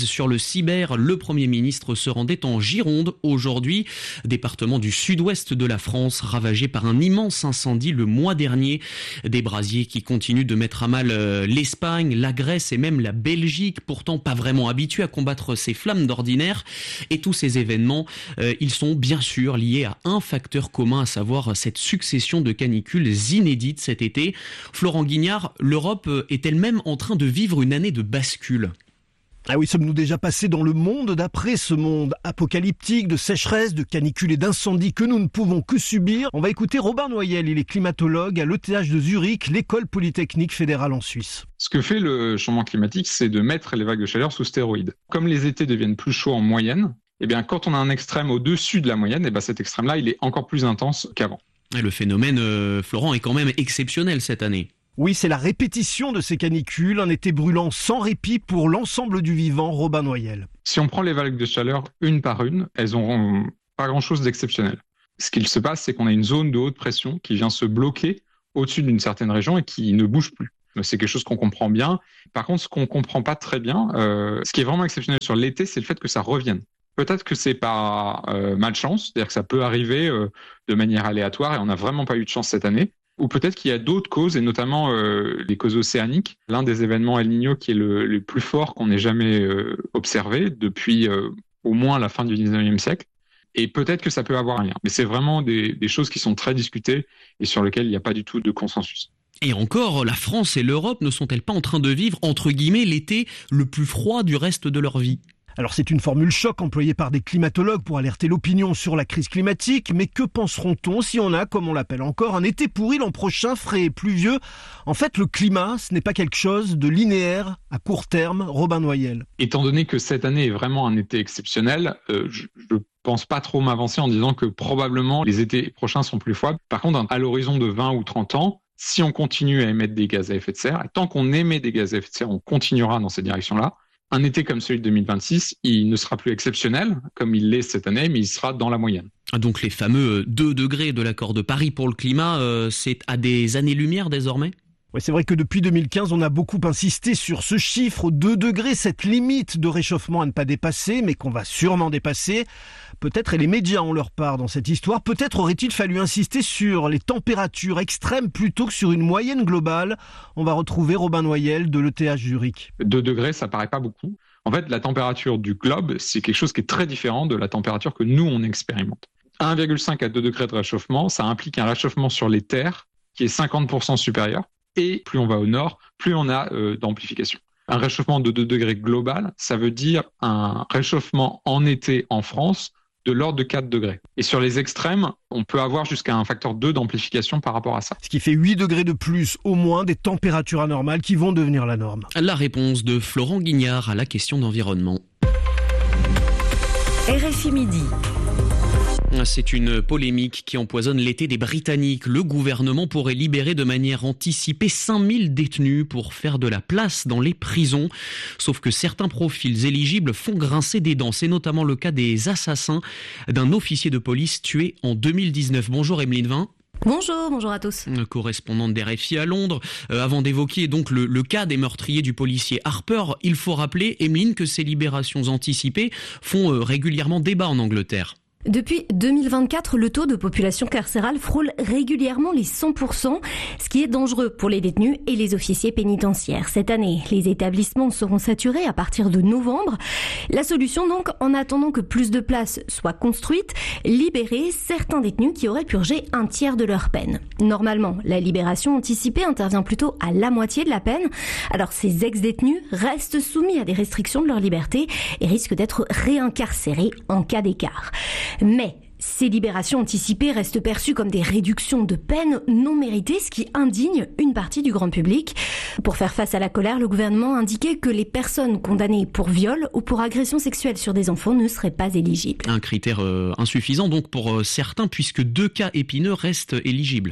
sur le cyber. Le Premier ministre se rendait en Gironde aujourd'hui, département du sud-ouest de la France, ravagé par un immense incendie le mois dernier. Des brasiers qui continuent de mettre à mal l'Espagne, la Grèce et même la Belgique, pourtant pas vraiment habitués à combattre ces flammes d'ordinaire. Et tous ces événements, euh, ils sont bien sûr liés à un facteur commun, à savoir cette succession de canicules inédites cet été. Florent Guignard, l'Europe est elle-même en train de vivre une année de bascule. Ah oui, sommes-nous déjà passés dans le monde d'après ce monde apocalyptique de sécheresse, de canicules et d'incendies que nous ne pouvons que subir? On va écouter Robin Noyel, il est climatologue à l'E T H de Zurich, l'école polytechnique fédérale en Suisse. Ce que fait le changement climatique, c'est de mettre les vagues de chaleur sous stéroïdes. Comme les étés deviennent plus chauds en moyenne, eh bien, quand on a un extrême au-dessus de la moyenne, eh bien, cet extrême-là, il est encore plus intense qu'avant. Et le phénomène, euh, Florent, est quand même exceptionnel cette année. Oui, c'est la répétition de ces canicules, un été brûlant sans répit pour l'ensemble du vivant. Robin Noyel. Si on prend les vagues de chaleur une par une, elles n'auront pas grand-chose d'exceptionnel. Ce qu'il se passe, c'est qu'on a une zone de haute pression qui vient se bloquer au-dessus d'une certaine région et qui ne bouge plus. C'est quelque chose qu'on comprend bien. Par contre, ce qu'on ne comprend pas très bien, euh, ce qui est vraiment exceptionnel sur l'été, c'est le fait que ça revienne. Peut-être que c'est par euh, malchance, c'est-à-dire que ça peut arriver euh, de manière aléatoire et on n'a vraiment pas eu de chance cette année. Ou peut-être qu'il y a d'autres causes, et notamment euh, les causes océaniques. L'un des événements El Niño qui est le, le plus fort qu'on ait jamais euh, observé depuis euh, au moins la fin du dix-neuvième siècle. Et peut-être que ça peut avoir un lien. Mais c'est vraiment des, des choses qui sont très discutées et sur lesquelles il n'y a pas du tout de consensus. Et encore, la France et l'Europe ne sont-elles pas en train de vivre, entre guillemets, l'été le plus froid du reste de leur vie ? Alors c'est une formule choc employée par des climatologues pour alerter l'opinion sur la crise climatique, mais que penseront-on si on a, comme on l'appelle encore, un été pourri l'an prochain, frais et pluvieux? En fait, le climat, ce n'est pas quelque chose de linéaire à court terme. Robin Noyel. Étant donné que cette année est vraiment un été exceptionnel, euh, je ne pense pas trop m'avancer en disant que probablement les étés prochains sont plus froids. Par contre, à l'horizon de vingt ou trente ans, si on continue à émettre des gaz à effet de serre, et tant qu'on émet des gaz à effet de serre, on continuera dans cette direction-là. Un été comme celui de deux mille vingt-six, il ne sera plus exceptionnel, comme il l'est cette année, mais il sera dans la moyenne. Donc les fameux deux degrés de l'accord de Paris pour le climat, euh, c'est à des années-lumière désormais ? Oui, c'est vrai que depuis deux mille quinze, on a beaucoup insisté sur ce chiffre, deux degrés, cette limite de réchauffement à ne pas dépasser, mais qu'on va sûrement dépasser. Peut-être, et les médias ont leur part dans cette histoire, peut-être aurait-il fallu insister sur les températures extrêmes plutôt que sur une moyenne globale. On va retrouver Robin Noyel de l'E T H Zurich. deux degrés, ça paraît pas beaucoup. En fait, la température du globe, c'est quelque chose qui est très différent de la température que nous, on expérimente. un virgule cinq à deux degrés de réchauffement, ça implique un réchauffement sur les terres qui est cinquante pour cent supérieur. Et plus on va au nord, plus on a euh, d'amplification. Un réchauffement de deux degrés global, ça veut dire un réchauffement en été en France de l'ordre de quatre degrés. Et sur les extrêmes, on peut avoir jusqu'à un facteur deux d'amplification par rapport à ça. Ce qui fait huit degrés de plus, au moins, des températures anormales qui vont devenir la norme. La réponse de Florent Guignard à la question d'environnement. R F I Midi. C'est une polémique qui empoisonne l'été des Britanniques. Le gouvernement pourrait libérer de manière anticipée cinq mille détenus pour faire de la place dans les prisons. Sauf que certains profils éligibles font grincer des dents. C'est notamment le cas des assassins d'un officier de police tué en deux mille dix-neuf. Bonjour Emeline Vin. Bonjour, bonjour à tous. Correspondante d'R F I à Londres. Euh, avant d'évoquer donc le, le cas des meurtriers du policier Harper, il faut rappeler, Emeline, que ces libérations anticipées font euh, régulièrement débat en Angleterre. Depuis deux mille vingt-quatre, le taux de population carcérale frôle régulièrement les cent pour cent, ce qui est dangereux pour les détenus et les officiers pénitentiaires. Cette année, les établissements seront saturés à partir de novembre. La solution donc, en attendant que plus de places soient construites, libérer certains détenus qui auraient purgé un tiers de leur peine. Normalement, la libération anticipée intervient plutôt à la moitié de la peine. Alors ces ex-détenus restent soumis à des restrictions de leur liberté et risquent d'être réincarcérés en cas d'écart. Mais ces libérations anticipées restent perçues comme des réductions de peine non méritées, ce qui indigne une partie du grand public. Pour faire face à la colère, le gouvernement a indiqué que les personnes condamnées pour viol ou pour agression sexuelle sur des enfants ne seraient pas éligibles. Un critère euh, insuffisant donc pour euh, certains, puisque deux cas épineux restent éligibles.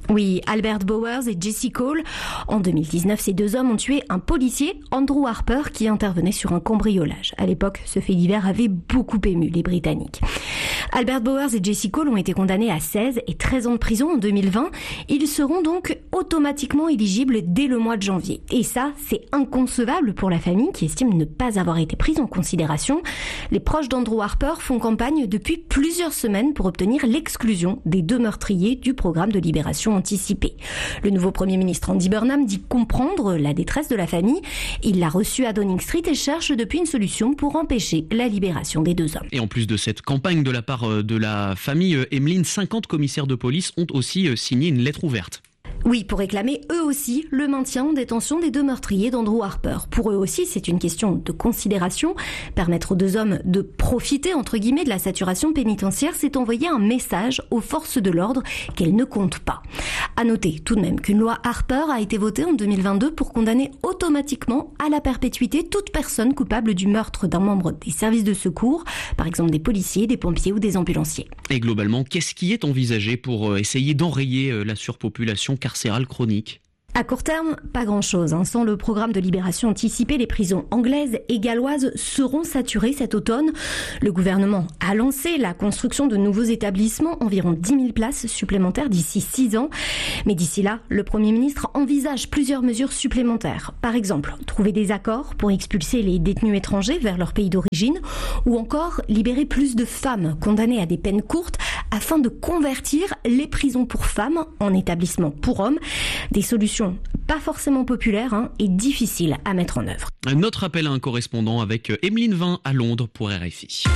Oui, Albert Bowers et Jesse Cole. En deux mille dix-neuf, ces deux hommes ont tué un policier, Andrew Harper, qui intervenait sur un cambriolage. À l'époque, ce fait divers avait beaucoup ému les Britanniques. Albert Bowers et Jesse Cole ont été condamnés à seize et treize ans de prison en deux mille vingt. Ils seront donc automatiquement éligibles dès le mois de janvier. Et ça, c'est inconcevable pour la famille qui estime ne pas avoir été prise en considération. Les proches d'Andrew Harper font campagne depuis plusieurs semaines pour obtenir l'exclusion des deux meurtriers du programme de libération anticipée. Le nouveau Premier ministre Andy Burnham dit comprendre la détresse de la famille. Il l'a reçu à Downing Street et cherche depuis une solution pour empêcher la libération des deux hommes. Et en plus de cette campagne de la part de la famille Emeline, cinquante commissaires de police ont aussi signé une lettre ouverte. Oui, pour réclamer eux aussi le maintien en détention des deux meurtriers d'Andrew Harper. Pour eux aussi, c'est une question de considération. Permettre aux deux hommes de profiter, entre guillemets, de la saturation pénitentiaire, c'est envoyer un message aux forces de l'ordre qu'elles ne comptent pas. À noter tout de même qu'une loi Harper a été votée en deux mille vingt-deux pour condamner automatiquement à la perpétuité toute personne coupable du meurtre d'un membre des services de secours, par exemple des policiers, des pompiers ou des ambulanciers. Et globalement, qu'est-ce qui est envisagé pour essayer d'enrayer la surpopulation carcérale chronique ? À court terme, pas grand-chose. Hein. Sans le programme de libération anticipée, les prisons anglaises et galloises seront saturées cet automne. Le gouvernement a lancé la construction de nouveaux établissements, environ dix mille places supplémentaires d'ici six ans. Mais d'ici là, le Premier ministre envisage plusieurs mesures supplémentaires. Par exemple, trouver des accords pour expulser les détenus étrangers vers leur pays d'origine, ou encore libérer plus de femmes condamnées à des peines courtes afin de convertir les prisons pour femmes en établissements pour hommes. Des solutions pas forcément populaires hein, et difficiles à mettre en œuvre. Notre appel à un correspondant avec Emeline Vin à Londres pour R F I.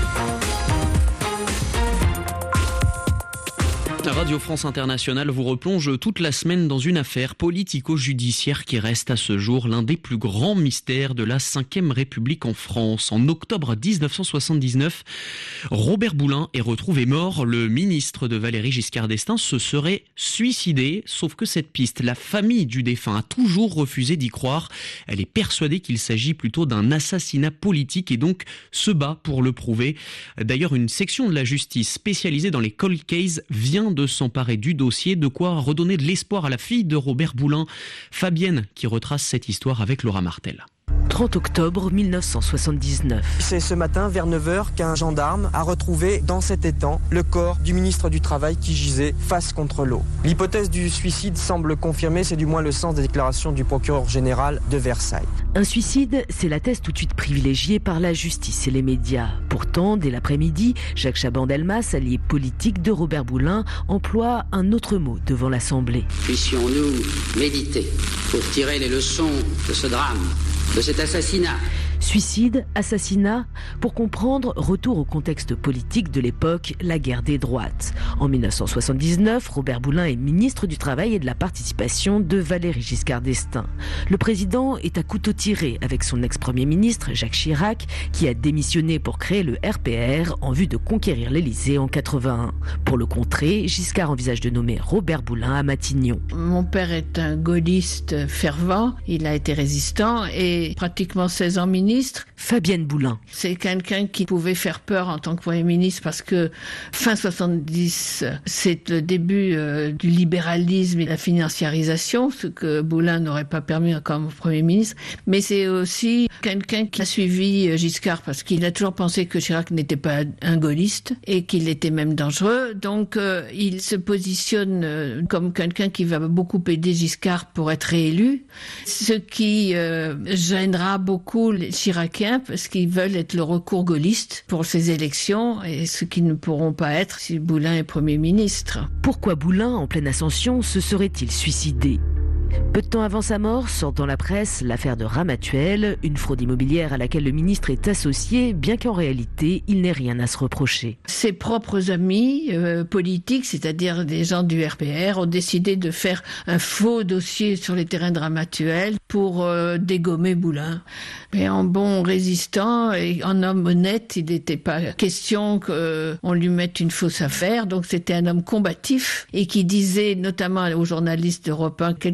Radio France Internationale vous replonge toute la semaine dans une affaire politico-judiciaire qui reste à ce jour l'un des plus grands mystères de la cinquième République en France. En octobre dix-neuf cent soixante-dix-neuf, Robert Boulin est retrouvé mort. Le ministre de Valéry Giscard d'Estaing se serait suicidé, sauf que cette piste, la famille du défunt a toujours refusé d'y croire. Elle est persuadée qu'il s'agit plutôt d'un assassinat politique et donc se bat pour le prouver. D'ailleurs, une section de la justice spécialisée dans les cold cases vient de s'emparer du dossier, de quoi redonner de l'espoir à la fille de Robert Boulin, Fabienne, qui retrace cette histoire avec Laura Martel. trente octobre mille neuf cent soixante-dix-neuf. C'est ce matin vers neuf heures qu'un gendarme a retrouvé dans cet étang le corps du ministre du Travail qui gisait face contre l'eau. L'hypothèse du suicide semble confirmée, c'est du moins le sens des déclarations du procureur général de Versailles. Un suicide, c'est la thèse tout de suite privilégiée par la justice et les médias. Pourtant, dès l'après-midi, Jacques Chaban-Delmas, allié politique de Robert Boulin, emploie un autre mot devant l'Assemblée. Puissions-nous méditer pour tirer les leçons de ce drame, de cet assassinat. Suicide, assassinat, pour comprendre, retour au contexte politique de l'époque, la guerre des droites. En mille neuf cent soixante-dix-neuf, Robert Boulin est ministre du Travail et de la Participation de Valéry Giscard d'Estaing. Le président est à couteau tiré avec son ex-premier ministre Jacques Chirac, qui a démissionné pour créer le R P R en vue de conquérir l'Élysée en quatre-vingt-un. Pour le contrer, Giscard envisage de nommer Robert Boulin à Matignon. Mon père est un gaulliste fervent, il a été résistant et pratiquement seize ans ministre. Fabienne Boulin. C'est quelqu'un qui pouvait faire peur en tant que Premier ministre parce que fin soixante-dix, c'est le début euh, du libéralisme et de la financiarisation, ce que Boulin n'aurait pas permis comme Premier ministre. Mais c'est aussi quelqu'un qui a suivi Giscard parce qu'il a toujours pensé que Chirac n'était pas un gaulliste et qu'il était même dangereux. Donc euh, il se positionne euh, comme quelqu'un qui va beaucoup aider Giscard pour être réélu. Ce qui euh, gênera beaucoup les chiraciens parce qu'ils veulent être le recours gaulliste pour ces élections et ce qu'ils ne pourront pas être si Boulin est Premier ministre. Pourquoi Boulin, en pleine ascension, se serait-il suicidé ? Peu de temps avant sa mort, sort dans la presse l'affaire de Ramatuelle, une fraude immobilière à laquelle le ministre est associé, bien qu'en réalité, il n'ait rien à se reprocher. Ses propres amis euh, politiques, c'est-à-dire des gens du R P R, ont décidé de faire un faux dossier sur les terrains de Ramatuelle pour euh, dégommer Boulin. Mais en bon résistant et en homme honnête, il n'était pas question qu'on lui mette une fausse affaire. Donc c'était un homme combatif et qui disait, notamment aux journalistes d'Europe un quelques jours avant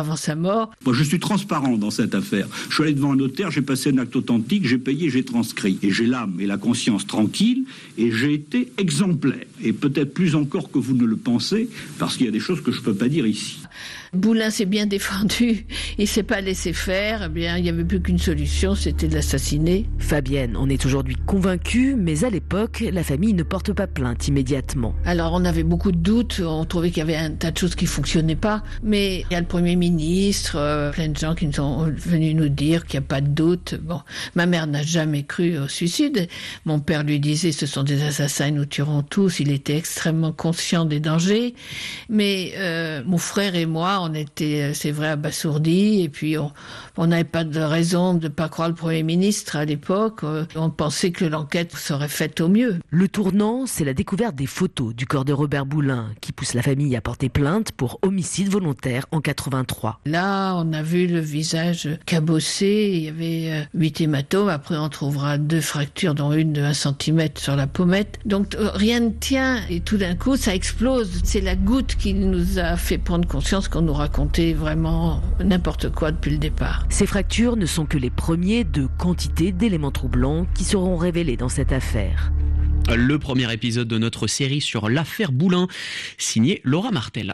avant sa mort. Moi, je suis transparent dans cette affaire. Je suis allé devant un notaire, j'ai passé un acte authentique, j'ai payé, j'ai transcrit. Et j'ai l'âme et la conscience tranquille, et j'ai été exemplaire. Et peut-être plus encore que vous ne le pensez, parce qu'il y a des choses que je ne peux pas dire ici. Boulin s'est bien défendu, il ne s'est pas laissé faire, eh bien, il n'y avait plus qu'une solution, c'était de l'assassiner. Fabienne en est aujourd'hui convaincue, mais à l'époque, la famille ne porte pas plainte immédiatement. Alors on avait beaucoup de doutes, on trouvait qu'il y avait un tas de choses qui ne fonctionnaient pas, mais il y a le Premier ministre, euh, plein de gens qui nous sont venus nous dire qu'il n'y a pas de doute. Bon, ma mère n'a jamais cru au suicide, mon père lui disait ce sont des assassins, nous tuerons tous, il était extrêmement conscient des dangers, mais euh, mon frère et moi, on était, c'est vrai, abasourdis, et puis on n'avait pas de raison de ne pas croire le Premier ministre à l'époque. On pensait que l'enquête serait faite au mieux. Le tournant, c'est la découverte des photos du corps de Robert Boulin, qui pousse la famille à porter plainte pour homicide volontaire en quatre-vingt-trois. Là, on a vu le visage cabossé, il y avait huit hématomes, après on trouvera deux fractures, dont une de un centimètre sur la pommette. Donc rien ne tient, et tout d'un coup, ça explose. C'est la goutte qui nous a fait prendre conscience qu'on nous racontait vraiment n'importe quoi depuis le départ. Ces fractures ne sont que les premiers de quantité d'éléments troublants qui seront révélés dans cette affaire. Le premier épisode de notre série sur l'affaire Boulin, signé Laura Martel.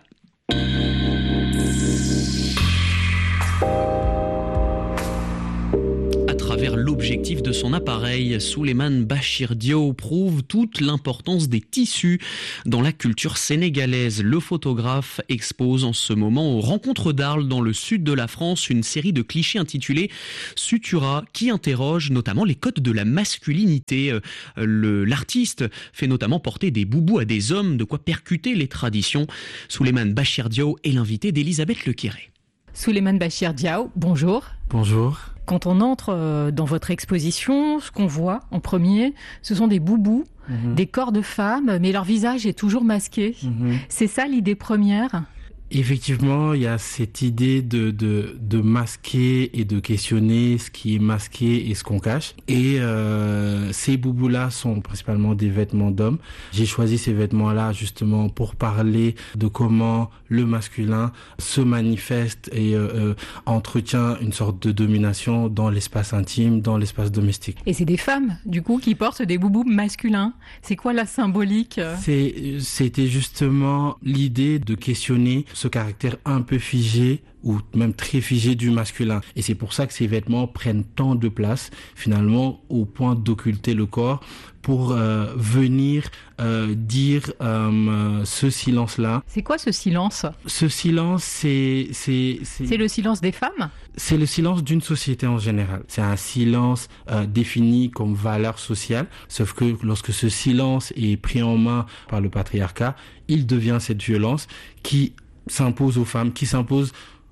À travers l'objectif de son appareil, Souleymane Bachir Diaw prouve toute l'importance des tissus dans la culture sénégalaise. Le photographe expose en ce moment aux Rencontres d'Arles dans le sud de la France une série de clichés intitulés Sutura qui interroge notamment les codes de la masculinité. Le, l'artiste fait notamment porter des boubous à des hommes, de quoi percuter les traditions. Souleymane Bachir Diaw est l'invité d'Elisabeth Lequéré. Souleymane Bachir Diaw, bonjour. Bonjour. Quand on entre dans votre exposition, ce qu'on voit en premier, ce sont des boubous, mmh. des corps de femmes, mais leur visage est toujours masqué. Mmh. C'est ça l'idée première ? Effectivement, il y a cette idée de, de, de masquer et de questionner ce qui est masqué et ce qu'on cache. Et euh, ces boubous-là sont principalement des vêtements d'hommes. J'ai choisi ces vêtements-là justement pour parler de comment le masculin se manifeste et euh, euh, entretient une sorte de domination dans l'espace intime, dans l'espace domestique. Et c'est des femmes, du coup, qui portent des boubous masculins. C'est quoi la symbolique ? C'est, c'était justement l'idée de questionner ce caractère un peu figé ou même très figé du masculin. Et c'est pour ça que ces vêtements prennent tant de place, finalement, au point d'occulter le corps pour euh, venir euh, dire euh, ce silence-là. C'est quoi ce silence ? Ce silence, c'est, c'est, c'est... C'est le silence des femmes ? C'est le silence d'une société en général. C'est un silence euh, défini comme valeur sociale, sauf que lorsque ce silence est pris en main par le patriarcat, il devient cette violence qui s'impose aux femmes, qui s'impose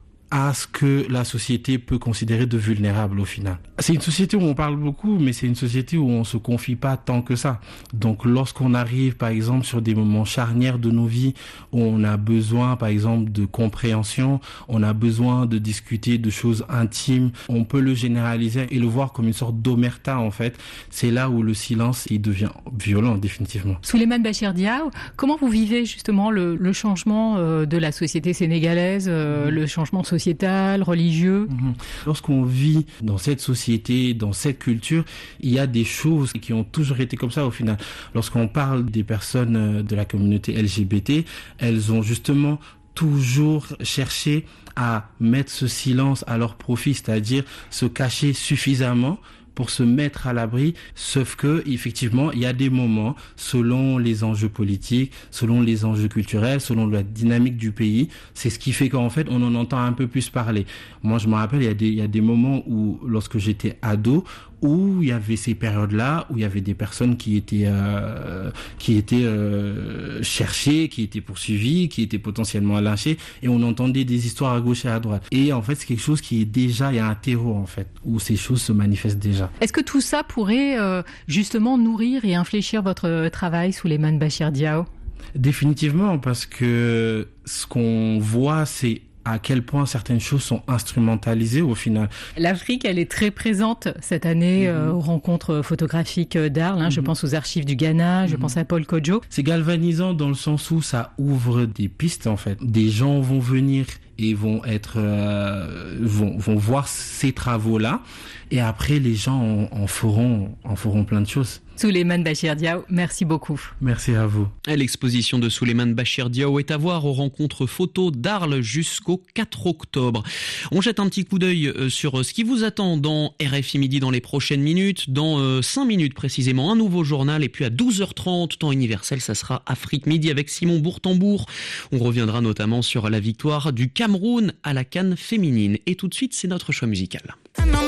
à ce que la société peut considérer de vulnérable au final. C'est une société où on parle beaucoup, mais c'est une société où on se confie pas tant que ça. Donc lorsqu'on arrive par exemple sur des moments charnières de nos vies, où on a besoin par exemple de compréhension, on a besoin de discuter de choses intimes, on peut le généraliser et le voir comme une sorte d'omerta en fait. C'est là où le silence il devient violent définitivement. Souleymane Bachir Diaw, comment vous vivez justement le, le changement euh, de la société sénégalaise, euh, le changement social sociétal, religieux. Mmh. Lorsqu'on vit dans cette société, dans cette culture, il y a des choses qui ont toujours été comme ça au final. Lorsqu'on parle des personnes de la communauté L G B T, elles ont justement toujours cherché à mettre ce silence à leur profit, c'est-à-dire se cacher suffisamment pour se mettre à l'abri, sauf que effectivement il y a des moments, selon les enjeux politiques, selon les enjeux culturels, selon la dynamique du pays, c'est ce qui fait qu'en fait on en entend un peu plus parler. Moi je me rappelle, il y a des, il y a des moments où lorsque j'étais ado, où il y avait ces périodes-là, où il y avait des personnes qui étaient euh, qui étaient euh, cherchées, qui étaient poursuivies, qui étaient potentiellement lynchées, et on entendait des histoires à gauche et à droite. Et en fait, c'est quelque chose qui est déjà, il y a un terreau en fait, où ces choses se manifestent déjà. Est-ce que tout ça pourrait euh, justement nourrir et infléchir votre travail, Souleymane Bachir Diaw ? Définitivement, parce que ce qu'on voit, c'est à quel point certaines choses sont instrumentalisées au final. L'Afrique, elle est très présente cette année mmh. euh, aux rencontres photographiques d'Arles. Hein. Mmh. Je pense aux archives du Ghana, mmh. je pense à Paul Kodjo. C'est galvanisant dans le sens où ça ouvre des pistes en fait. Des gens vont venir et vont être euh, vont vont voir ces travaux-là, et après les gens en, en feront en feront plein de choses. Souleymane Bachir Diaw, merci beaucoup. Merci à vous. L'exposition de Souleymane Bachir Diaw est à voir aux rencontres photos d'Arles jusqu'au quatre octobre. On jette un petit coup d'œil sur ce qui vous attend dans R F I Midi dans les prochaines minutes. Dans cinq minutes précisément, un nouveau journal. Et puis à douze heures trente, temps universel, ça sera Afrique Midi avec Simon Bourtambour. On reviendra notamment sur la victoire du Cameroun à la CAN féminine. Et tout de suite, c'est notre choix musical.